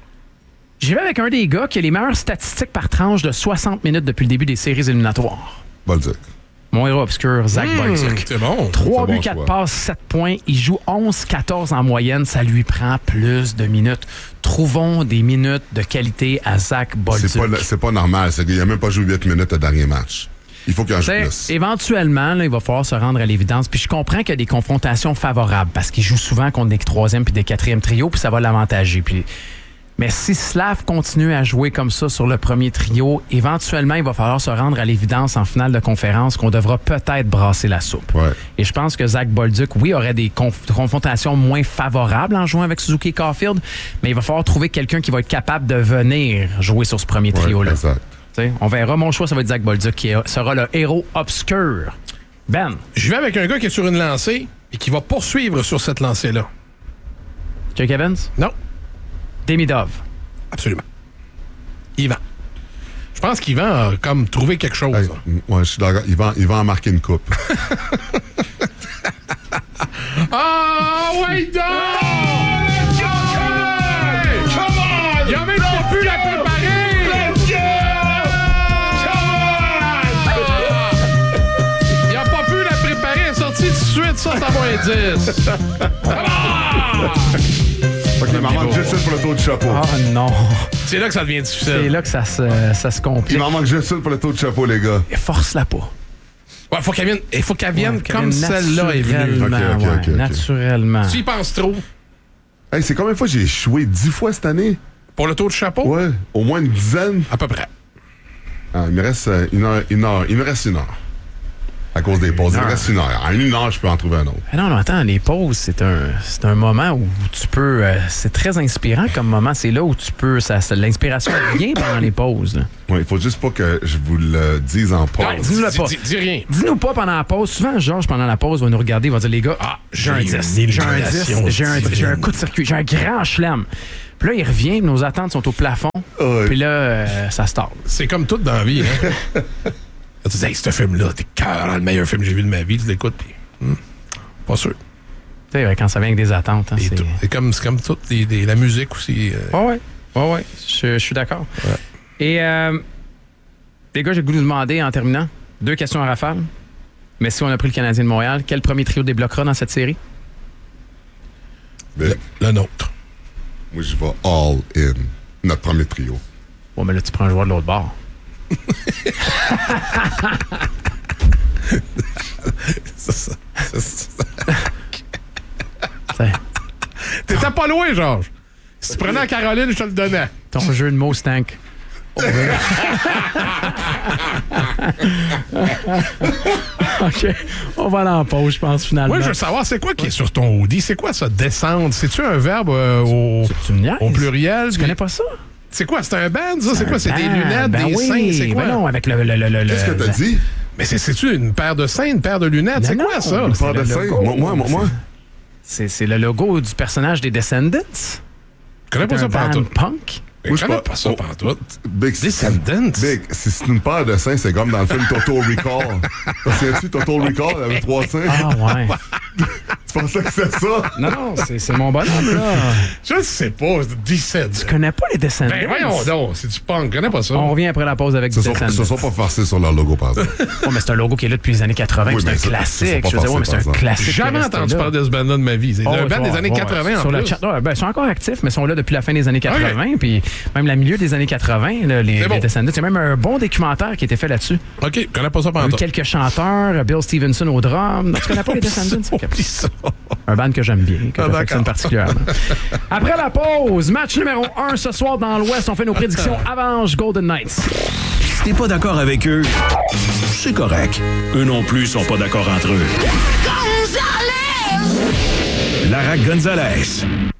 Speaker 2: J'y vais avec un des gars qui a les meilleures statistiques par tranche de soixante minutes depuis le début des séries éliminatoires.
Speaker 1: Bolduc.
Speaker 2: Mon héros obscur, Zach
Speaker 3: Mmh,
Speaker 2: Bolduc.
Speaker 3: c'est bon.
Speaker 2: trois
Speaker 1: C'est
Speaker 2: buts,
Speaker 1: bon
Speaker 2: quatre
Speaker 1: choix.
Speaker 2: passes, sept points. Il joue onze quatorze en moyenne. Ça lui prend plus de minutes. Trouvons des minutes de qualité à Zach Bolduc.
Speaker 1: C'est pas, c'est pas normal. C'est qu'il a même pas joué huit minutes au dernier match. Il faut qu'il en joue
Speaker 2: T'sais,
Speaker 1: plus.
Speaker 2: éventuellement, là, il va falloir se rendre à l'évidence. Puis je comprends qu'il y a des confrontations favorables parce qu'il joue souvent contre des troisième puis des quatrième trio, puis ça va l'avantager. Puis... Mais si Slav continue à jouer comme ça sur le premier trio, éventuellement, il va falloir se rendre à l'évidence en finale de conférence qu'on devra peut-être brasser la soupe.
Speaker 1: Ouais.
Speaker 2: Et je pense que Zach Bolduc, oui, aurait des conf- confrontations moins favorables en jouant avec Suzuki et Caulfield, mais il va falloir trouver quelqu'un qui va être capable de venir jouer sur ce premier
Speaker 1: Ouais,
Speaker 2: trio-là.
Speaker 1: exact.
Speaker 2: T'sais, on verra. Mon choix, ça va être Zach Bolduc, qui est- sera le héros obscur. Ben,
Speaker 3: Je vais avec un gars qui est sur une lancée et qui va poursuivre sur cette lancée-là.
Speaker 2: Jake Evans,
Speaker 3: Non,
Speaker 2: Demidov.
Speaker 3: absolument. Yvan. Je pense qu'Yvan a comme trouvé quelque chose.
Speaker 1: Hey, m- ouais, je suis d'accord. Il va, il va en marquer une coupe.
Speaker 3: Ah, ouais, donc! Il a même pas pu la préparer! Il a pas pu la préparer, elle est sortie tout de suite, ça, à moins dix.
Speaker 1: OK, il m'en manque juste une pour le taux de chapeau.
Speaker 2: Ah non.
Speaker 3: C'est là que ça devient
Speaker 2: C'est
Speaker 3: difficile.
Speaker 2: là que ça se, ça se
Speaker 1: Il
Speaker 2: complique.
Speaker 1: m'en manque juste une pour le taux de chapeau, les gars.
Speaker 2: Force-la pas.
Speaker 3: Ouais, faut qu'elle vienne, il faut qu'elle vienne
Speaker 2: Ouais,
Speaker 3: comme
Speaker 2: qu'elle vienne
Speaker 3: celle-là est venue.
Speaker 2: naturellement,
Speaker 1: Ok, ok,
Speaker 2: ouais,
Speaker 1: ok, ok.
Speaker 2: naturellement.
Speaker 3: Tu y penses trop.
Speaker 1: Hey, c'est combien de fois j'ai échoué? Dix fois cette année?
Speaker 3: Pour le taux de chapeau?
Speaker 1: Ouais, au moins une dizaine.
Speaker 3: À peu près.
Speaker 1: Ah, il me reste euh, une heure, une heure. Il me reste une heure. À cause des pauses. Il me
Speaker 2: heure.
Speaker 1: reste une heure. En une heure, je peux en trouver un autre.
Speaker 2: Ah non, non, attends, les pauses, c'est un, c'est un moment où tu peux... euh, c'est très inspirant comme moment. C'est là où tu peux... Ça, ça- l'inspiration vient pendant les pauses. là.
Speaker 1: Ouais, il faut juste pas que je vous le dise en pause.
Speaker 2: Ouais, dis-nous le
Speaker 3: Dis,
Speaker 2: pas.
Speaker 3: dis- dis rien.
Speaker 2: Dis-nous pas pendant la pause. Souvent, Georges, pendant la pause, va nous regarder, il va dire, les gars, ah, j'ai un
Speaker 3: j'ai
Speaker 2: dix,
Speaker 3: une
Speaker 2: j'ai un dix,
Speaker 3: illumination
Speaker 2: j'ai un, j'ai un
Speaker 3: divine.
Speaker 2: coup de circuit, j'ai un grand chelem. Puis là, il revient, nos attentes sont au plafond.
Speaker 1: Ouais.
Speaker 2: Puis là, euh, ça se tarde.
Speaker 3: C'est comme tout dans la vie, hein? Tu dis, hey, ce film-là, t'es carrément le meilleur film que j'ai vu de ma vie. Tu l'écoutes, puis. hmm, pas sûr.
Speaker 2: Tu sais, quand ça vient avec des attentes. Hein,
Speaker 3: Et
Speaker 2: c'est...
Speaker 3: tout. C'est comme, c'est comme tout. Les, les, la musique aussi. Euh...
Speaker 2: Ouais, ouais. Ouais, ouais. Je, je suis d'accord.
Speaker 3: Ouais.
Speaker 2: Et, euh, les gars, j'ai le goût de vous demander, en terminant, deux questions à rafale. Mais si on a pris le Canadien de Montréal, quel premier trio débloquera dans cette série?
Speaker 1: Ben,
Speaker 3: Le, le nôtre.
Speaker 1: moi, je vais all in. Notre premier trio.
Speaker 2: Bon, mais là, tu prends un joueur de l'autre bord.
Speaker 3: ça, ça, ça, ça.
Speaker 2: T'sais,
Speaker 3: T'étais pas loin, Georges. Si tu prenais à Caroline, je te le donnais.
Speaker 2: ton jeu de mots stank. OK. On va aller en pause, je pense, finalement.
Speaker 3: Moi, je veux savoir, c'est quoi qui est sur ton hoodie? C'est quoi ça, descendre? C'est-tu un verbe euh, au,
Speaker 2: Tu me niaises?
Speaker 3: au pluriel?
Speaker 2: Tu connais pas ça?
Speaker 3: C'est quoi? C'est un band, ça? C'est quoi? C'est des
Speaker 2: Ben,
Speaker 3: lunettes,
Speaker 2: ben
Speaker 3: des
Speaker 2: oui.
Speaker 3: seins? C'est quoi?
Speaker 2: Ben non, avec le... le, le, le
Speaker 1: Qu'est-ce que t'as
Speaker 2: le-
Speaker 1: dit?
Speaker 3: Mais c'est, c'est-tu une paire de seins, une paire de lunettes?
Speaker 2: Non,
Speaker 3: C'est quoi
Speaker 2: non,
Speaker 3: ça?
Speaker 2: c'est
Speaker 1: Pas de
Speaker 2: le
Speaker 1: sein.
Speaker 2: logo.
Speaker 1: Moi, moi, moi, moi.
Speaker 2: C'est, c'est le logo du personnage des Descendants.
Speaker 3: Je connais pas
Speaker 2: C'est
Speaker 3: ça
Speaker 2: un band
Speaker 3: pantoute.
Speaker 2: punk.
Speaker 3: Je
Speaker 1: Moi, je
Speaker 3: connais
Speaker 1: pas-
Speaker 3: pas ça
Speaker 1: oh.
Speaker 3: pantoute.
Speaker 1: Big,
Speaker 3: Descendants?
Speaker 1: Big, si c'est une paire de seins, c'est comme dans le film Total Recall. Te souviens-tu, Total Recall, il avait trois seins.
Speaker 2: Ah ouais.
Speaker 1: Tu pensais que c'était ça?
Speaker 2: Non, non, c'est, c'est mon bonhomme, là.
Speaker 3: Je sais pas. Descendants.
Speaker 2: Tu connais pas les Descendants?
Speaker 3: Ben voyons donc, c'est du punk. Je connais pas ça.
Speaker 2: On revient après la pause avec
Speaker 1: Ils se sont,
Speaker 2: Descendants.
Speaker 1: ils se sont pas farcés sur leur logo, par exemple.
Speaker 2: Oh, mais c'est un logo qui est là depuis les années quatre-vingts.
Speaker 1: Oui,
Speaker 2: c'est un
Speaker 1: mais ça-
Speaker 2: classique.
Speaker 1: ça, c'est pas
Speaker 2: Je veux dire, ouais, mais c'est
Speaker 1: passé,
Speaker 2: un
Speaker 1: par
Speaker 2: classique.
Speaker 3: J'ai jamais
Speaker 2: qui est resté
Speaker 3: entendu
Speaker 2: là.
Speaker 3: parler de ce band-là de ma vie. C'est
Speaker 2: Oh,
Speaker 3: un
Speaker 2: tu
Speaker 3: band
Speaker 2: vas
Speaker 3: des années
Speaker 2: voir,
Speaker 3: quatre-vingts
Speaker 2: ouais.
Speaker 3: en
Speaker 2: Sur
Speaker 3: plus.
Speaker 2: le chat, ouais, ben, ils sont encore actifs, mais ils sont là depuis la fin des années quatre-vingts. Puis même la milieu des années quatre-vingts, là, les,
Speaker 3: C'est bon.
Speaker 2: les Descendants. Il y a même un bon documentaire qui a été fait là-dessus.
Speaker 3: OK, je connais pas ça
Speaker 2: Il y a eu
Speaker 3: pantoute.
Speaker 2: quelques chanteurs, Bill Stevenson au drum. Non, tu connais pas les Descendants?
Speaker 3: Oublie ça.
Speaker 2: Un band que j'aime bien, que
Speaker 3: Ah,
Speaker 2: j'affectionne
Speaker 3: d'accord.
Speaker 2: particulièrement. Après la pause, match numéro un ce soir dans l'Ouest. On fait nos prédictions Avalanche Golden Knights.
Speaker 4: Si t'es pas d'accord avec eux, c'est correct. Eux non plus sont pas d'accord entre eux. Lara Gonzalez.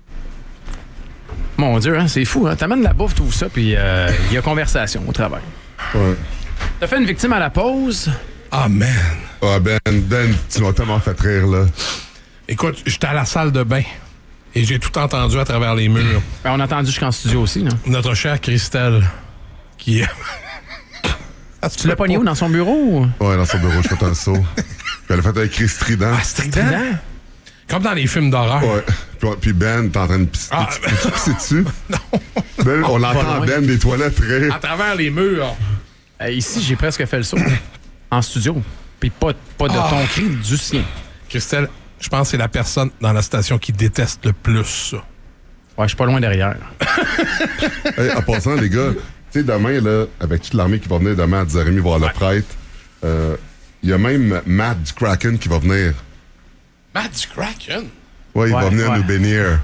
Speaker 2: Mon Dieu, hein, c'est fou. Hein? T'amènes la bouffe, tout ça, puis il euh, y a conversation au travail.
Speaker 1: Ouais.
Speaker 2: T'as fait une victime à la pause.
Speaker 3: Ah, man.
Speaker 1: Ah, Ben, Ben, tu m'as tellement fait rire, là.
Speaker 3: Écoute, j'étais à la salle de bain et j'ai tout entendu à travers les murs.
Speaker 2: Ben, on a entendu jusqu'en studio aussi. Là.
Speaker 3: Notre chère Christelle, qui est...
Speaker 2: Tu l'as pogné où, dans son bureau? Ou?
Speaker 1: Ouais, dans son bureau, je fais un saut. Puis elle a fait un cri strident.
Speaker 3: Ah, strident? Comme dans les films d'horreur.
Speaker 1: Ouais. Puis, puis Ben, t'es en train de pisser.
Speaker 3: Ah,
Speaker 1: tu tu pisses dessus? Non. Ben, on l'entend,
Speaker 2: loin.
Speaker 1: Ben, des toilettes rire.
Speaker 3: À travers les murs.
Speaker 2: Euh, ici, j'ai presque fait le saut. En studio. Puis pas, pas de
Speaker 3: Ah.
Speaker 2: ton cri, du sien.
Speaker 3: Christelle, je pense que c'est la personne dans la station qui déteste le plus ça.
Speaker 2: Ouais, je suis pas loin derrière.
Speaker 1: Hey, en passant, les gars, tu sais, demain, là, avec toute l'armée qui va venir demain à dix heures trente voir le prêtre, euh, il y a même Matt du Kraken qui va venir.
Speaker 3: Matt du Kraken?
Speaker 1: Ouais, il
Speaker 2: Ouais,
Speaker 1: va venir
Speaker 2: ouais.
Speaker 1: nous bénir.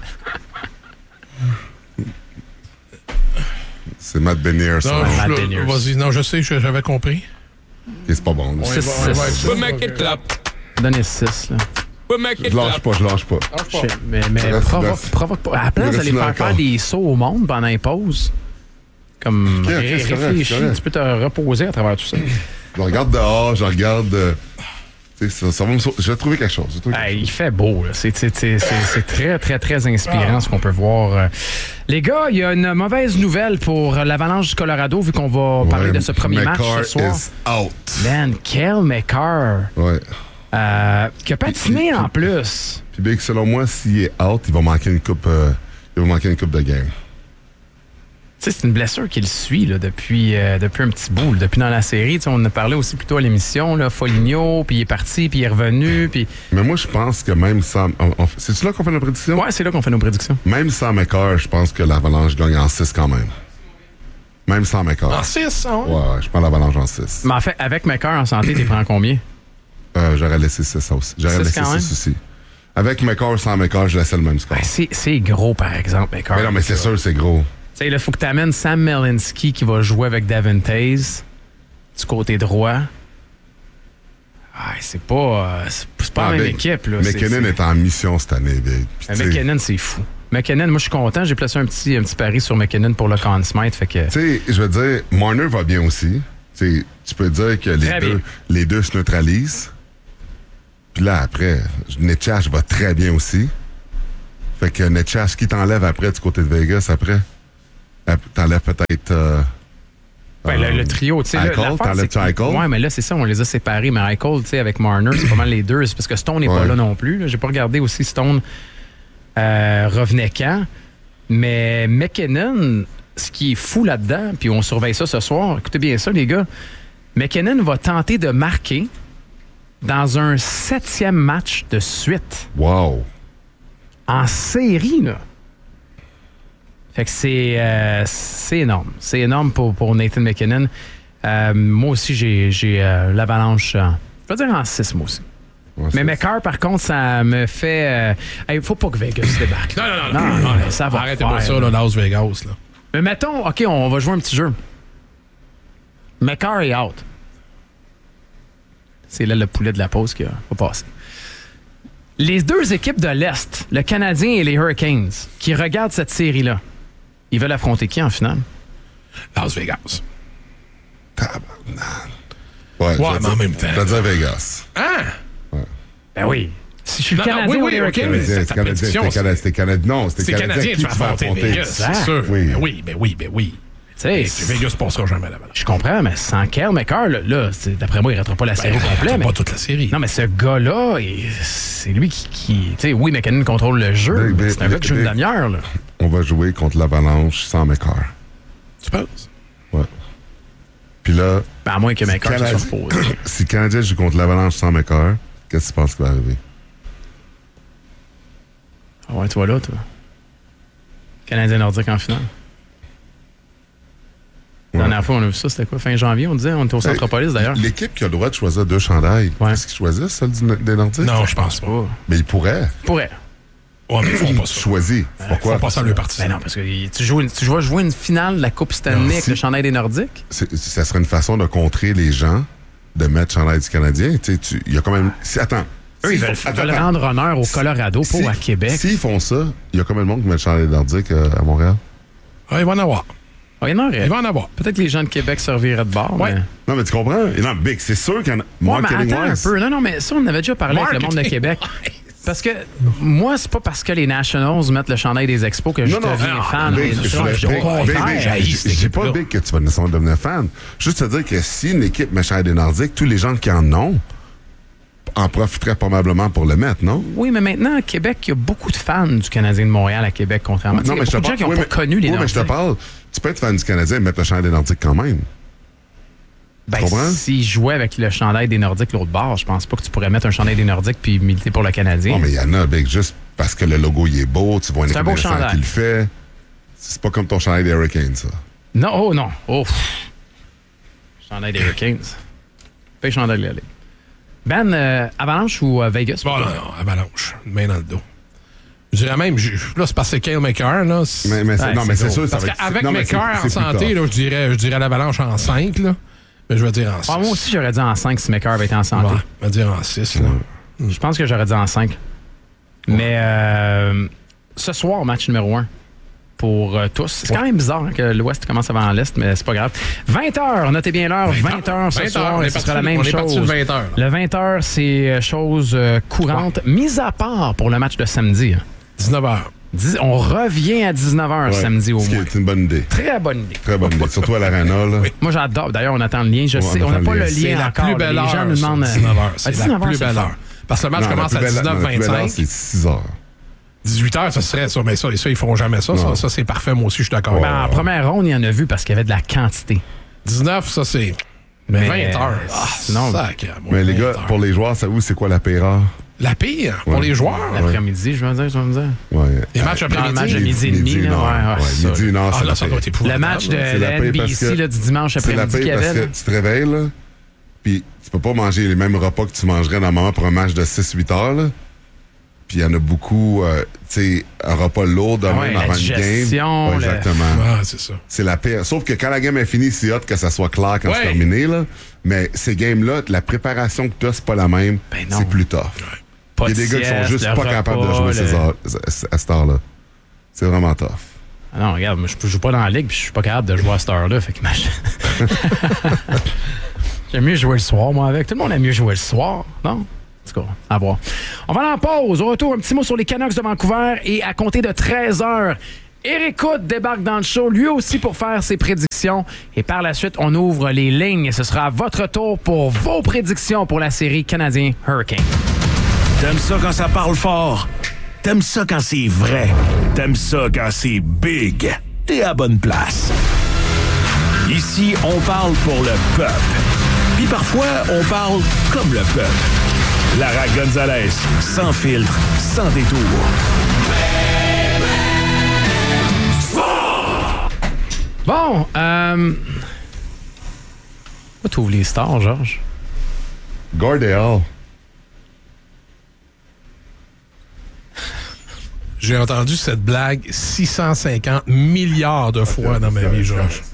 Speaker 1: C'est Matt Benier, ça.
Speaker 3: Non,
Speaker 2: Matt
Speaker 3: je-
Speaker 2: Beniers.
Speaker 3: vas-y, non, je sais, je- j'avais compris.
Speaker 1: Ok, c'est pas bon. là.
Speaker 2: C'est
Speaker 3: va- on va
Speaker 2: six.
Speaker 3: être-
Speaker 6: We make it clap.
Speaker 2: Donnez six, là.
Speaker 6: We make
Speaker 1: Je
Speaker 6: it
Speaker 1: lâche
Speaker 6: clap.
Speaker 1: pas, je lâche pas.
Speaker 2: Je sais, mais mais
Speaker 1: Ça reste
Speaker 2: provoque,
Speaker 1: neuf.
Speaker 2: provoque pas. À la place
Speaker 1: Il
Speaker 2: d'aller
Speaker 1: reste
Speaker 2: faire
Speaker 1: encore.
Speaker 2: faire des sauts au monde pendant les pauses, comme
Speaker 1: Ok, ok,
Speaker 2: ré-
Speaker 1: c'est correct,
Speaker 2: réfléchis,
Speaker 1: c'est correct.
Speaker 2: tu peux te reposer à travers tout ça.
Speaker 1: Je regarde dehors, je regarde. euh, tu sais, ça, ça va me sau- je vais trouver quelque chose. je vais trouver quelque
Speaker 2: Hey, il fait beau, là. C'est, c'est, c'est, c'est- c'est très, très, très inspirant ce qu'on peut voir. Euh, Les gars, il y a une mauvaise nouvelle pour l'Avalanche du Colorado, vu qu'on va
Speaker 1: chose.
Speaker 2: parler
Speaker 1: Ouais,
Speaker 2: de ce premier match
Speaker 1: McCarr
Speaker 2: ce soir.
Speaker 1: is out.
Speaker 2: Man, Kel McCarr,
Speaker 1: Ouais.
Speaker 2: euh, qui a patiné
Speaker 1: Puis-
Speaker 2: en plus.
Speaker 1: Puis Big, selon moi, s'il est out, il va manquer une coupe, euh, il va manquer une coupe de game.
Speaker 2: Tu sais, c'est une blessure qui le suit là, depuis, euh, depuis un petit bout, là, depuis dans la série. Tu sais, on en a parlé aussi plutôt à l'émission, là, Foligno, puis il est parti, puis il est revenu. Puis...
Speaker 1: Mais moi, je pense que même sans. on- on- C'est-tu là qu'on fait nos prédictions?
Speaker 2: Ouais, c'est là qu'on fait nos prédictions.
Speaker 1: Même sans McCarr, je pense que l'Avalanche gagne en six quand même. Même sans McCarr.
Speaker 3: En six, hein?
Speaker 1: Ouais, ouais, je prends l'Avalanche en six.
Speaker 2: Mais en fait, avec McCarr en santé, t'es prends combien?
Speaker 1: Euh, J'aurais laissé six ça aussi. J'aurais
Speaker 2: Six
Speaker 1: laissé
Speaker 2: quand
Speaker 1: six aussi. Avec McCarr, sans McCarr, je laissais le même score.
Speaker 2: Ben, c'est, c'est gros, par exemple, McCarr.
Speaker 1: Mais non, mais c'est sûr, c'est gros.
Speaker 2: Tu sais, là, il faut que tu amènes Sam Melinsky qui va jouer avec Davin Taze du côté droit. Ah, c'est pas, euh, c'est, c'est pas
Speaker 1: Ah,
Speaker 2: la même
Speaker 1: Big,
Speaker 2: équipe. Là. C'est-
Speaker 1: McKinnon
Speaker 2: c'est-
Speaker 1: est en mission cette année, Big. Puis,
Speaker 2: Mais
Speaker 1: tu sais,
Speaker 2: McKinnon, c'est fou. McKinnon, moi, je suis content. J'ai placé un petit, un petit pari sur McKinnon pour le Conn Smythe. Fait que...
Speaker 1: Tu sais, je veux dire, Marner va bien aussi. Tu sais, tu peux dire que les
Speaker 2: Très
Speaker 1: deux,
Speaker 2: bien.
Speaker 1: les deux se neutralisent. Puis là, après, Netchas va très bien aussi. Fait que Netchas, qui t'enlève après du côté de Vegas, après? Euh, T'enlèves peut-être... Euh,
Speaker 2: Ben, le, le trio, tu sais.
Speaker 1: Eichel, t'enlèves-tu Eichel?
Speaker 2: Oui, mais là, c'est ça, on les a séparés. Mais Eichel, tu sais, avec Marner, c'est pas mal les deux. C'est parce que Stone n'est
Speaker 1: ouais.
Speaker 2: pas là non plus. Là. J'ai pas regardé aussi Stone euh, revenait quand. Mais McKinnon, ce qui est fou là-dedans, puis on surveille ça ce soir, écoutez bien ça, les gars. McKinnon va tenter de marquer dans un septième match de suite.
Speaker 1: Wow!
Speaker 2: En série, là. Fait que c'est, euh, c'est énorme. C'est énorme pour, pour Nathan McKinnon. Euh, moi aussi, j'ai, j'ai euh, l'Avalanche, en, je vais dire en six, moi aussi.
Speaker 1: Ouais,
Speaker 2: mais McCarr, par contre, ça me fait... Il euh, faut pas que Vegas débarque.
Speaker 3: Non, non, non. non, non, non
Speaker 2: ça va
Speaker 3: arrêtez-moi
Speaker 2: faire,
Speaker 3: ça, là, Las Vegas. Là.
Speaker 2: Mais mettons, OK, on va jouer un petit jeu. McCarr est out. C'est là le poulet de la pause qui va passer. Les deux équipes de l'Est, le Canadien et les Hurricanes, qui regardent cette série-là, ils veulent affronter qui en finale?
Speaker 3: Las Vegas.
Speaker 1: Tabarnak. Ouais,
Speaker 3: Ouais,
Speaker 1: je vais
Speaker 3: mais
Speaker 1: dire-
Speaker 3: en même temps.
Speaker 1: Je vais dire Vegas.
Speaker 3: Hein?
Speaker 2: Ben oui. Si je suis le
Speaker 3: Non, non,
Speaker 2: Canadien
Speaker 3: oui,
Speaker 2: ou
Speaker 3: oui,
Speaker 2: les
Speaker 3: ok,
Speaker 2: Hurricanes...
Speaker 3: mais
Speaker 1: Canadien,
Speaker 3: c'est
Speaker 1: c'est
Speaker 3: ta
Speaker 1: Canadien,
Speaker 3: prédiction,
Speaker 1: c'était Canadien,
Speaker 3: c'est-
Speaker 1: c'était Canadien. Non, c'était
Speaker 3: C'est
Speaker 1: Canadien.
Speaker 3: Canadien,
Speaker 1: Qui
Speaker 3: tu vas
Speaker 1: tu vas
Speaker 3: affronter
Speaker 1: affronter?
Speaker 3: Vegas,
Speaker 2: Exact.
Speaker 3: c'est sûr.
Speaker 1: Oui.
Speaker 3: Ben oui, ben oui, ben oui.
Speaker 2: Tu sais,
Speaker 3: Et
Speaker 2: c'est-
Speaker 3: Vegas passera jamais là-bas.
Speaker 2: je comprends, mais sans Kyle McCarr, là, là, c'est- d'après moi, il ne ratera pas la série au complet. Mais...
Speaker 3: pas toute la série.
Speaker 2: Non, mais ce gars-là, il- c'est lui qui... qui tu sais, oui, McKinnon contrôle le jeu,
Speaker 1: Big,
Speaker 2: mais
Speaker 1: big,
Speaker 2: c'est un gars qui joue une
Speaker 1: big.
Speaker 2: demi-heure. Là.
Speaker 1: On va jouer contre l'Avalanche sans McCarr.
Speaker 3: Tu penses?
Speaker 1: Ouais. Puis là,
Speaker 2: Ben, à moins que McCarr se
Speaker 1: Canadien-
Speaker 2: soit reposé.
Speaker 1: si le Canadien joue contre l'Avalanche sans McCarr, qu'est-ce que tu penses qui va arriver?
Speaker 2: Ah ouais, tu vois là, toi. Canadien nordique en finale. La
Speaker 1: Ouais.
Speaker 2: dernière fois, on a vu ça, c'était quoi? Fin janvier, on disait? On était au Centropolis, d'ailleurs.
Speaker 1: L'équipe qui a le droit de choisir deux chandails,
Speaker 2: Ouais.
Speaker 1: est-ce qu'ils choisissent celle du- des Nordiques?
Speaker 3: Non, je pense pas.
Speaker 2: Oh.
Speaker 1: Mais ils pourraient.
Speaker 2: Pourrait.
Speaker 3: Ouais, mais ils font pas ça.
Speaker 1: Choisir. Pourquoi?
Speaker 3: Ils font pas ça leur partie.
Speaker 2: Ben non, parce que tu, joues une- tu vas jouer une finale de la Coupe Stanley
Speaker 1: Non,
Speaker 2: avec
Speaker 1: si-
Speaker 2: le chandail des Nordiques?
Speaker 1: C'est- ça serait une façon de contrer les gens de mettre chandail du Canadien. Tu sais, tu- il y a quand même... si- attends.
Speaker 2: Eux, ils
Speaker 1: S'ils
Speaker 2: veulent,
Speaker 1: font-
Speaker 2: veulent
Speaker 1: attends,
Speaker 2: rendre honneur au Colorado, pas
Speaker 1: si-
Speaker 2: à Québec.
Speaker 1: S'ils font ça, il y a combien de monde qui met le chandail nordique euh, à Montréal?
Speaker 3: Ah, il va en avoir.
Speaker 2: Ah, il y en aurait.
Speaker 3: Il va en avoir.
Speaker 2: Peut-être que les gens de Québec se reviraient de bord.
Speaker 3: Ouais.
Speaker 2: Mais...
Speaker 1: Non, mais tu comprends? Et non, Big, c'est sûr qu'il y en a...
Speaker 2: Ouais, mais
Speaker 1: Marketing
Speaker 2: attends un
Speaker 1: wise.
Speaker 2: peu. Non, non, mais ça, on avait déjà parlé avec le monde de
Speaker 3: Marketing
Speaker 2: Québec. Parce que moi, c'est pas parce que les Nationals mettent le chandail des Expos que je
Speaker 1: Non, non,
Speaker 2: deviens
Speaker 1: non,
Speaker 2: fan.
Speaker 1: Big,
Speaker 2: Mais
Speaker 1: je
Speaker 2: ça,
Speaker 1: voulais-
Speaker 2: je-
Speaker 1: Big,
Speaker 2: au contraire.
Speaker 1: Big, Big,
Speaker 3: j'haïs
Speaker 1: je-
Speaker 3: cette
Speaker 1: je dis pas,
Speaker 3: équipe-là.
Speaker 1: Big, que tu vas nécessairement devenir fan. Juste te dire que si une équipe met chandail des Nordiques, tous les gens qui en ont en profiteraient probablement pour le mettre, non?
Speaker 2: Oui, mais maintenant, à Québec, il y a beaucoup de fans du Canadien de Montréal à Québec, contrairement.
Speaker 1: Non,
Speaker 2: Il y
Speaker 1: mais
Speaker 2: a
Speaker 1: je te
Speaker 2: beaucoup de gens
Speaker 1: parle...
Speaker 2: qui n'ont
Speaker 1: oui,
Speaker 2: pas
Speaker 1: mais-
Speaker 2: connu les
Speaker 1: oui, mais je te
Speaker 2: Nordiques.
Speaker 1: parle... Tu peux être fan du Canadien et mettre le chandail des Nordiques quand même.
Speaker 2: Ben,
Speaker 1: comprends?
Speaker 2: s'ils jouaient avec le chandail des Nordiques l'autre bord, je pense pas que tu pourrais mettre un chandail des Nordiques puis militer pour le Canadien.
Speaker 1: Non, mais il y en a, Big, juste parce que le logo, il est beau, tu vois une
Speaker 2: C'est un
Speaker 1: équipe
Speaker 2: beau
Speaker 1: d'International
Speaker 2: chandail.
Speaker 1: qui le fait. C'est pas comme ton chandail des Hurricanes, ça.
Speaker 2: Non, oh non. Oh. pff. Chandail des Hurricanes. Pas le chandail de la Ligue. Ben, euh, Avalanche ou euh, Vegas?
Speaker 3: Bon, non, non, Avalanche. Une main dans le dos. Je dirais même, je- là, c'est parce que Kyle McCarr, là. c'est-
Speaker 1: Mais, mais c'est-
Speaker 2: Ouais,
Speaker 1: non, mais
Speaker 2: c'est
Speaker 1: c'est sûr,
Speaker 2: gros.
Speaker 1: ça
Speaker 3: Parce
Speaker 1: va être...
Speaker 3: qu'avec
Speaker 1: non, mais c'est-
Speaker 3: McCarr en
Speaker 1: c'est plus
Speaker 3: santé,
Speaker 1: tough.
Speaker 3: là, je dirais, je dirais l'Avalanche en cinq, là. Mais je vais dire en six.
Speaker 2: Ah, moi aussi, j'aurais dit en cinq si McCarr avait été en santé.
Speaker 3: Ouais, je vais dire en six, là.
Speaker 2: Je pense que j'aurais dit en cinq. Mais euh, ce soir, match numéro un pour euh, tous. C'est quand même bizarre hein, que l'Ouest commence avant l'Est, mais c'est pas grave. vingt heures, notez bien l'heure. vingt heures ce
Speaker 3: vingt
Speaker 2: soir,
Speaker 3: on est
Speaker 2: ce
Speaker 3: parti-
Speaker 2: sera la même
Speaker 3: on est parti
Speaker 2: chose.
Speaker 3: de vingt heures.
Speaker 2: Le vingt heures, c'est euh, chose euh, courante, mise à part pour le match de samedi. hein.
Speaker 3: dix-neuf heures.
Speaker 2: Dix- on revient à dix-neuf heures
Speaker 1: Ouais,
Speaker 2: samedi au
Speaker 1: ce qui
Speaker 2: moins.
Speaker 1: est une bonne idée.
Speaker 2: Très bonne idée.
Speaker 1: Très bonne idée. Surtout à l'Arena, là.
Speaker 2: Moi, j'adore. D'ailleurs, on attend le lien. Je
Speaker 1: Ouais,
Speaker 2: sais,
Speaker 1: on
Speaker 2: on n'a
Speaker 1: attend
Speaker 2: pas
Speaker 1: le
Speaker 2: le
Speaker 1: lien.
Speaker 2: lien
Speaker 3: C'est la
Speaker 2: encore.
Speaker 3: plus belle
Speaker 2: Les
Speaker 3: heure.
Speaker 2: gens nous
Speaker 3: ça,
Speaker 2: demandent.
Speaker 3: dix-neuf heures.
Speaker 2: À
Speaker 3: C'est
Speaker 2: dix-neuf
Speaker 3: la
Speaker 2: heures,
Speaker 3: plus
Speaker 2: c'est
Speaker 3: belle
Speaker 2: le
Speaker 3: heure. Parce que le match
Speaker 1: Non, la
Speaker 3: commence
Speaker 1: plus
Speaker 3: à
Speaker 1: belle-
Speaker 3: dix-neuf
Speaker 1: non, la plus belle heure,
Speaker 3: vingt-cinq.
Speaker 1: c'est six heures.
Speaker 3: dix-huit heures, ça serait ça. Mais ça, ça ils feront jamais ça. Ça,
Speaker 1: Non.
Speaker 3: ça, c'est parfait. Moi aussi, je suis d'accord.
Speaker 2: Ben, en première ronde, il y en a vu parce qu'il y avait de la quantité.
Speaker 3: dix-neuf, ça, c'est. Mais
Speaker 2: Mais,
Speaker 3: vingt heures. Ah,
Speaker 2: non.
Speaker 3: sacré, moi,
Speaker 1: Mais les
Speaker 3: vingt
Speaker 1: gars,
Speaker 3: heures.
Speaker 1: pour les joueurs, savez-vous c'est quoi la pire heure?
Speaker 3: La pire, pour
Speaker 1: Ouais.
Speaker 3: les joueurs.
Speaker 2: L'après-midi, je veux dire, je veux dire.
Speaker 1: Ouais.
Speaker 3: Les matchs
Speaker 1: Euh,
Speaker 2: Dans le match de
Speaker 3: après-midi.
Speaker 2: midi et demi.
Speaker 1: une
Speaker 2: là,
Speaker 1: heure.
Speaker 2: ouais, ouais,
Speaker 1: Ouais,
Speaker 2: ça,
Speaker 1: midi, une heure,
Speaker 3: Ah,
Speaker 1: c'est
Speaker 3: là,
Speaker 1: la
Speaker 3: ça
Speaker 1: pire.
Speaker 3: doit être épouvantable.
Speaker 2: Le match de
Speaker 1: C'est la
Speaker 2: la
Speaker 1: pire
Speaker 2: N B
Speaker 1: parce
Speaker 2: C
Speaker 1: que-
Speaker 2: là, du dimanche
Speaker 1: C'est la
Speaker 2: après-midi qu'il y
Speaker 1: pire parce
Speaker 2: avait.
Speaker 1: que tu te réveilles, là, puis tu peux pas manger les mêmes repas que tu mangerais normalement pour un match de six huit heures, là. Puis il y en a beaucoup, euh, tu sais, un repas lourd de
Speaker 2: Ah
Speaker 1: même
Speaker 2: ouais, la
Speaker 1: avant une game.
Speaker 2: digestion,
Speaker 1: Ouais,
Speaker 2: le-
Speaker 1: exactement.
Speaker 3: Ah, c'est ça.
Speaker 1: C'est la pire. Sauf que quand la game est finie, c'est hot que ça soit clair quand
Speaker 3: Ouais.
Speaker 1: c'est terminé, là. Mais ces games-là, la préparation que tu as, c'est pas la même.
Speaker 2: Ben non.
Speaker 1: C'est plus tough.
Speaker 2: Pas
Speaker 1: Il y a
Speaker 2: de
Speaker 1: des gars qui sont
Speaker 2: sieste,
Speaker 1: juste
Speaker 2: le
Speaker 1: pas capables de
Speaker 2: repas,
Speaker 1: jouer
Speaker 2: le-
Speaker 1: ces heures- à cette heure-là. C'est vraiment tough.
Speaker 2: Ah non, regarde, moi, je joue pas dans la ligue puis je suis pas capable de jouer à cette heure-là. Fait que imagine. J'aime mieux jouer le soir, moi, avec. Tout le monde aime mieux jouer le soir, non? En tout cas, à voir. On va aller en pause. Au retour, un petit mot sur les Canucks de Vancouver et à compter de treize heures, Éric Hood débarque dans le show, lui aussi pour faire ses prédictions. Et par la suite, on ouvre les lignes. Ce sera à votre tour pour vos prédictions pour la série Canadien Hurricane.
Speaker 4: T'aimes ça quand ça parle fort? T'aimes ça quand c'est vrai? T'aimes ça quand c'est big? T'es à bonne place. Ici, on parle pour le peuple. Puis parfois, on parle comme le peuple. Lara Gonzalez, sans filtre, sans détour.
Speaker 2: Bon, euh... où t'ouvres les stars, Georges?
Speaker 1: Gordie Howe.
Speaker 3: J'ai entendu cette blague six cent cinquante milliards de fois dans ma vie, Georges.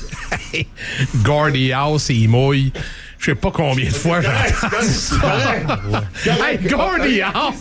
Speaker 3: Gordie Howe, il mouille. Je sais pas combien de fois j'entends ça. Hey, Gordie Howe!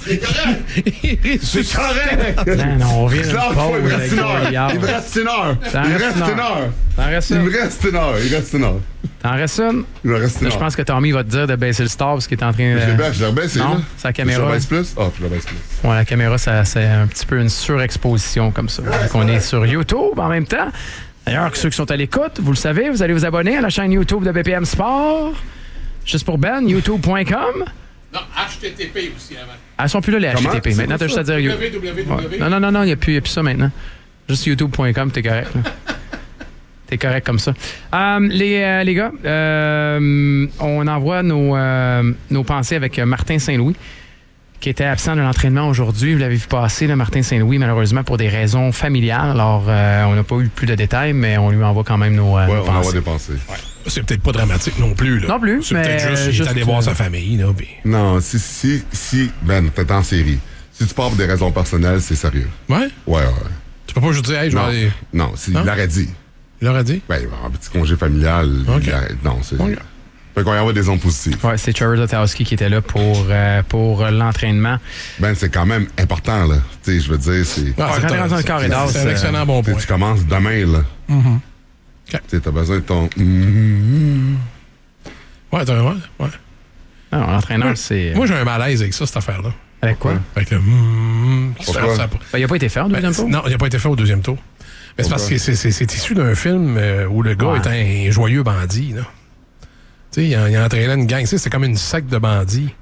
Speaker 1: C'est correct!
Speaker 2: Non, non, on vient de
Speaker 1: Lâche-moi, il me reste une heure.
Speaker 2: Gordie Howe.
Speaker 1: Il me reste une heure.
Speaker 2: T'en
Speaker 1: Il me
Speaker 2: restes
Speaker 1: reste
Speaker 2: une
Speaker 1: une heure.
Speaker 2: T'en restes
Speaker 1: Il
Speaker 2: une?
Speaker 1: me reste une heure. Il reste une heure.
Speaker 2: T'en restes une?
Speaker 1: Il me reste une
Speaker 2: Là,
Speaker 1: heure.
Speaker 2: je pense que Tommy va te dire de baisser le star parce qu'il est en train de...
Speaker 1: Je l'ai baissé, je l'ai baissé,
Speaker 2: Non,
Speaker 1: là.
Speaker 2: c'est la caméra.
Speaker 1: Je le baisse plus? Ah, je le baisse plus.
Speaker 2: Ouais, la caméra, ça, c'est un petit peu une surexposition comme ça. Donc, on est sur YouTube en même temps. D'ailleurs, ceux qui sont à l'écoute, vous le savez, vous allez vous abonner à la chaîne YouTube de B P M Sport. Juste pour Ben, youtube point com.
Speaker 3: Non, H T T P aussi avant.
Speaker 2: Elles sont plus là, les
Speaker 1: Comment?
Speaker 2: H T T P.
Speaker 1: C'est
Speaker 2: Maintenant,
Speaker 1: quoi
Speaker 2: t'as juste à dire YouTube.
Speaker 3: W W W.
Speaker 2: Ouais. Non, non, non, non, il n'y a, plus- y a plus ça maintenant. Juste youtube point com, t'es correct. là. T'es correct comme ça. Euh, les, euh, les gars, euh, on envoie nos, euh, nos pensées avec Martin Saint-Louis, qui était absent de l'entraînement aujourd'hui. Vous l'avez vu passer, là, Martin Saint-Louis, malheureusement, pour des raisons familiales. Alors, euh, on n'a pas eu plus de détails, mais on lui envoie quand même nos, euh,
Speaker 1: Ouais,
Speaker 2: nos
Speaker 1: on envoie
Speaker 2: pensées.
Speaker 1: des pensées.
Speaker 3: C'est peut-être pas dramatique non plus. Là.
Speaker 2: Non plus,
Speaker 3: C'est
Speaker 2: mais
Speaker 3: peut-être juste qu'il est
Speaker 2: juste,
Speaker 3: allé voir
Speaker 2: euh,
Speaker 3: sa famille. Là, puis...
Speaker 1: Non, si, si, si, Ben, t'es en série. Si tu pars pour des raisons personnelles, c'est sérieux.
Speaker 3: Ouais?
Speaker 1: Ouais, ouais.
Speaker 3: Tu peux pas juste dire, hey, je vais
Speaker 1: Non,
Speaker 3: aller.
Speaker 1: non, si,
Speaker 3: Non?
Speaker 1: il l'aurait dit.
Speaker 3: Il leur a dit?
Speaker 1: Ben, il va avoir un petit congé familial.
Speaker 3: Ok.
Speaker 1: il arrête. Non, c'est.
Speaker 3: Ok.
Speaker 1: Fait qu'on y envoie des ondes positives.
Speaker 2: Ouais, c'est Trevor Zotowski qui était là pour, euh, pour euh, l'entraînement.
Speaker 1: Ben, c'est quand même important, là. Tu sais, je veux dire, c'est.
Speaker 3: Ah,
Speaker 2: quand
Speaker 3: c'est
Speaker 2: t'es
Speaker 3: un-
Speaker 2: dans un
Speaker 3: c'est-
Speaker 2: corridor,
Speaker 3: c'est un
Speaker 2: c'est-
Speaker 3: excellent bon
Speaker 1: Tu sais,
Speaker 3: point.
Speaker 1: tu commences demain, là.
Speaker 3: Mm-hmm.
Speaker 1: Tu sais, t'as besoin de ton. Mm-hmm.
Speaker 3: Ouais, t'as ouais, ouais.
Speaker 2: Non, l'entraîneur, c'est...
Speaker 3: Moi, j'ai un malaise avec ça, cette affaire-là.
Speaker 2: Avec quoi?
Speaker 3: Avec le mm, qui se
Speaker 1: Pourquoi?
Speaker 3: fait ça.
Speaker 2: Ben, il n'a pas été fait en deuxième
Speaker 3: Ben,
Speaker 2: tour?
Speaker 3: non, il n'a pas été fait au deuxième tour. Mais c'est parce que c'est, c'est, c'est issu d'un film euh, où le gars
Speaker 2: Ouais.
Speaker 3: est un joyeux bandit. Là. Tu sais, il, a- il a entraîné une gang. Tu sais, c'est comme une secte de bandits.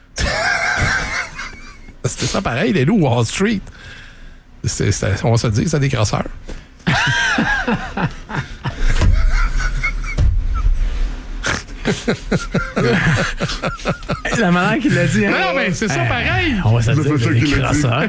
Speaker 3: C'était ça pareil, les loups Wall Street. C'était, c'était- on va se le dire, c'est des crasseurs.
Speaker 2: La manière qu'il l'a dit. hein?
Speaker 3: Non, mais c'est ça pareil.
Speaker 2: On va se le
Speaker 1: C'est
Speaker 2: dire,
Speaker 1: ça
Speaker 2: il y a des
Speaker 1: qu'il a dit.
Speaker 2: crasseurs.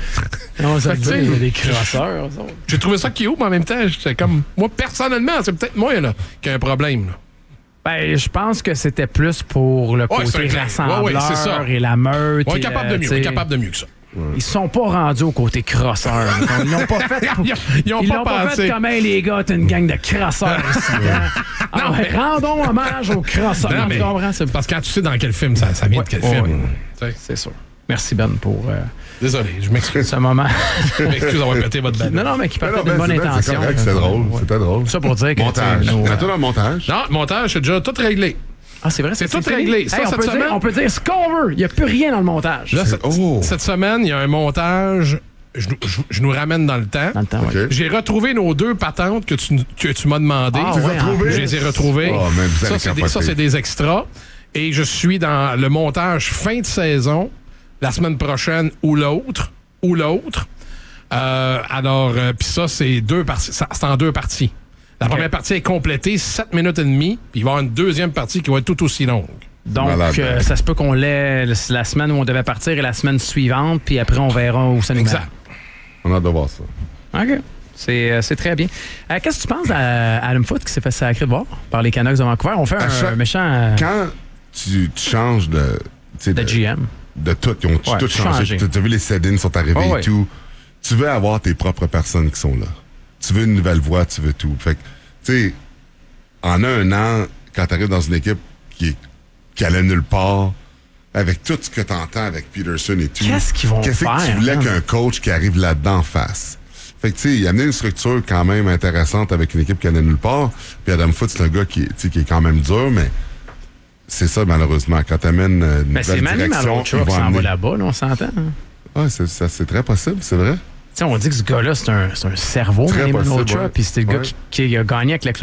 Speaker 2: On va se le
Speaker 3: Fait que,
Speaker 2: dire,
Speaker 3: tu sais,
Speaker 2: il y a des crasseurs. eux autres.
Speaker 3: J'ai trouvé ça cute, mais en même temps, j'étais comme... Moi, personnellement, c'est peut-être moi là, qui a un problème. Là.
Speaker 2: Ben, je pense que c'était plus pour le
Speaker 3: Ouais, c'est
Speaker 2: côté
Speaker 3: un-
Speaker 2: rassembleur
Speaker 3: ouais, ouais, c'est ça.
Speaker 2: et la meute.
Speaker 3: On est
Speaker 2: et
Speaker 3: capable
Speaker 2: le-
Speaker 3: de mieux, on
Speaker 2: t'sais,
Speaker 3: est capable de mieux que ça.
Speaker 2: Ils sont pas rendus au côté crosseur. Ils l'ont pas fait.
Speaker 3: Ils ont- ils ont
Speaker 2: Ils
Speaker 3: pas
Speaker 2: l'ont pas
Speaker 3: pensé.
Speaker 2: fait comme hey, les gars, t'es une gang de crosseurs. ici, hein. Ah ouais, rendons hommage aux crosseurs.
Speaker 3: Non, mais-
Speaker 2: Tu comprends? C'est
Speaker 3: Parce que quand tu sais dans quel film ça, ça vient de quel
Speaker 2: Ouais,
Speaker 3: film.
Speaker 2: ouais.
Speaker 3: tu sais.
Speaker 2: c'est sûr. Merci Ben pour euh,
Speaker 3: Désolé, je m'excuse.
Speaker 2: ce moment.
Speaker 3: Je m'excuse d'avoir pété votre balle.
Speaker 2: non, non, mais qui
Speaker 1: Ben
Speaker 2: partait
Speaker 1: non,
Speaker 2: d'une
Speaker 1: ben,
Speaker 2: bonne
Speaker 1: c'est ben, c'est
Speaker 2: intention.
Speaker 1: correct, c'est drôle.
Speaker 2: Ouais.
Speaker 1: C'était drôle.
Speaker 2: Ça pour dire que.
Speaker 1: Montage.
Speaker 2: tu sais, nos-
Speaker 1: Mets-toi dans le montage.
Speaker 3: Non, montage, c'est déjà tout réglé.
Speaker 2: Ah, c'est vrai,
Speaker 3: C'est tout
Speaker 2: fini?
Speaker 3: réglé. Ça,
Speaker 2: Hey, on,
Speaker 3: cette
Speaker 2: peut dire,
Speaker 3: semaine-
Speaker 2: on peut dire ce qu'on veut. Il n'y a plus rien dans le montage.
Speaker 3: Là, cette,
Speaker 1: Oh.
Speaker 3: cette semaine, il y a un montage. Je, nous- je- je nous ramène dans le temps.
Speaker 2: Dans le temps,
Speaker 1: OK.
Speaker 2: oui.
Speaker 3: J'ai retrouvé nos deux patentes que tu, que tu m'as demandé.
Speaker 2: Ah,
Speaker 1: Tu les
Speaker 2: ouais,
Speaker 1: as trouvés?
Speaker 3: Je les ai retrouvées.
Speaker 1: Oh, man, vous allez
Speaker 3: ça, c'est des,
Speaker 1: capoter.
Speaker 3: ça, c'est des extras. Et je suis dans le montage fin de saison, la semaine prochaine ou l'autre. Ou l'autre. Euh, alors, euh, puis ça, c'est deux parties. ça- C'est en deux parties. La
Speaker 2: OK.
Speaker 3: première partie est complétée, sept minutes et demie, puis il va y avoir une deuxième partie qui va être tout aussi longue.
Speaker 2: Donc,
Speaker 1: Malade.
Speaker 2: euh, ça se peut qu'on l'ait la semaine où on devait partir et la semaine suivante, puis après, on verra où ça nous
Speaker 3: Exact.
Speaker 1: On a hâte de voir ça.
Speaker 2: mène. OK. C'est, euh, c'est très bien. Euh, qu'est-ce que tu penses à Adam Foote qui s'est fait sacrer de voir par les Canucks de Vancouver? On fait
Speaker 1: À
Speaker 2: un
Speaker 1: chaque-
Speaker 2: méchant euh,
Speaker 1: Quand tu, tu changes de. tu sais,
Speaker 2: de G M.
Speaker 1: de tout. Ils ont
Speaker 2: Ouais,
Speaker 1: tout
Speaker 2: changé.
Speaker 1: changé. Tu as vu les set-ins sont arrivés
Speaker 2: Oh,
Speaker 1: et
Speaker 2: ouais.
Speaker 1: tout. Tu veux avoir tes propres personnes qui sont là. Tu veux une nouvelle voix, tu veux tout. Fait que, tu sais, en un an, quand tu arrives dans une équipe qui, est, qui allait nulle part, avec tout ce que tu entends avec Peterson et tout.
Speaker 2: Qu'est-ce qu'ils vont
Speaker 1: Qu'est-ce
Speaker 2: faire,
Speaker 1: que tu voulais
Speaker 2: hein?
Speaker 1: qu'un coach qui arrive là-dedans en fasse? Fait que, tu sais, il a amené une structure quand même intéressante avec une équipe qui allait nulle part. Puis Adam Foote, c'est un gars qui, tu sais, qui est quand même dur, mais c'est ça, malheureusement. Quand tu amènes une
Speaker 2: Mais c'est
Speaker 1: nouvelle
Speaker 2: Manny
Speaker 1: direction,
Speaker 2: Malhotra
Speaker 1: ils
Speaker 2: qui
Speaker 1: vont
Speaker 2: s'en va
Speaker 1: amener-
Speaker 2: là-bas, là, on s'entend. hein?
Speaker 1: ah, c'est, ça, c'est très possible, c'est vrai.
Speaker 2: sais, on dit que ce gars-là, c'est un, c'est un cerveau,
Speaker 1: Très
Speaker 2: Manny
Speaker 1: possible,
Speaker 2: Manocha,
Speaker 1: ouais.
Speaker 2: puis c'était le gars
Speaker 1: Ouais.
Speaker 2: qui, qui a gagné avec la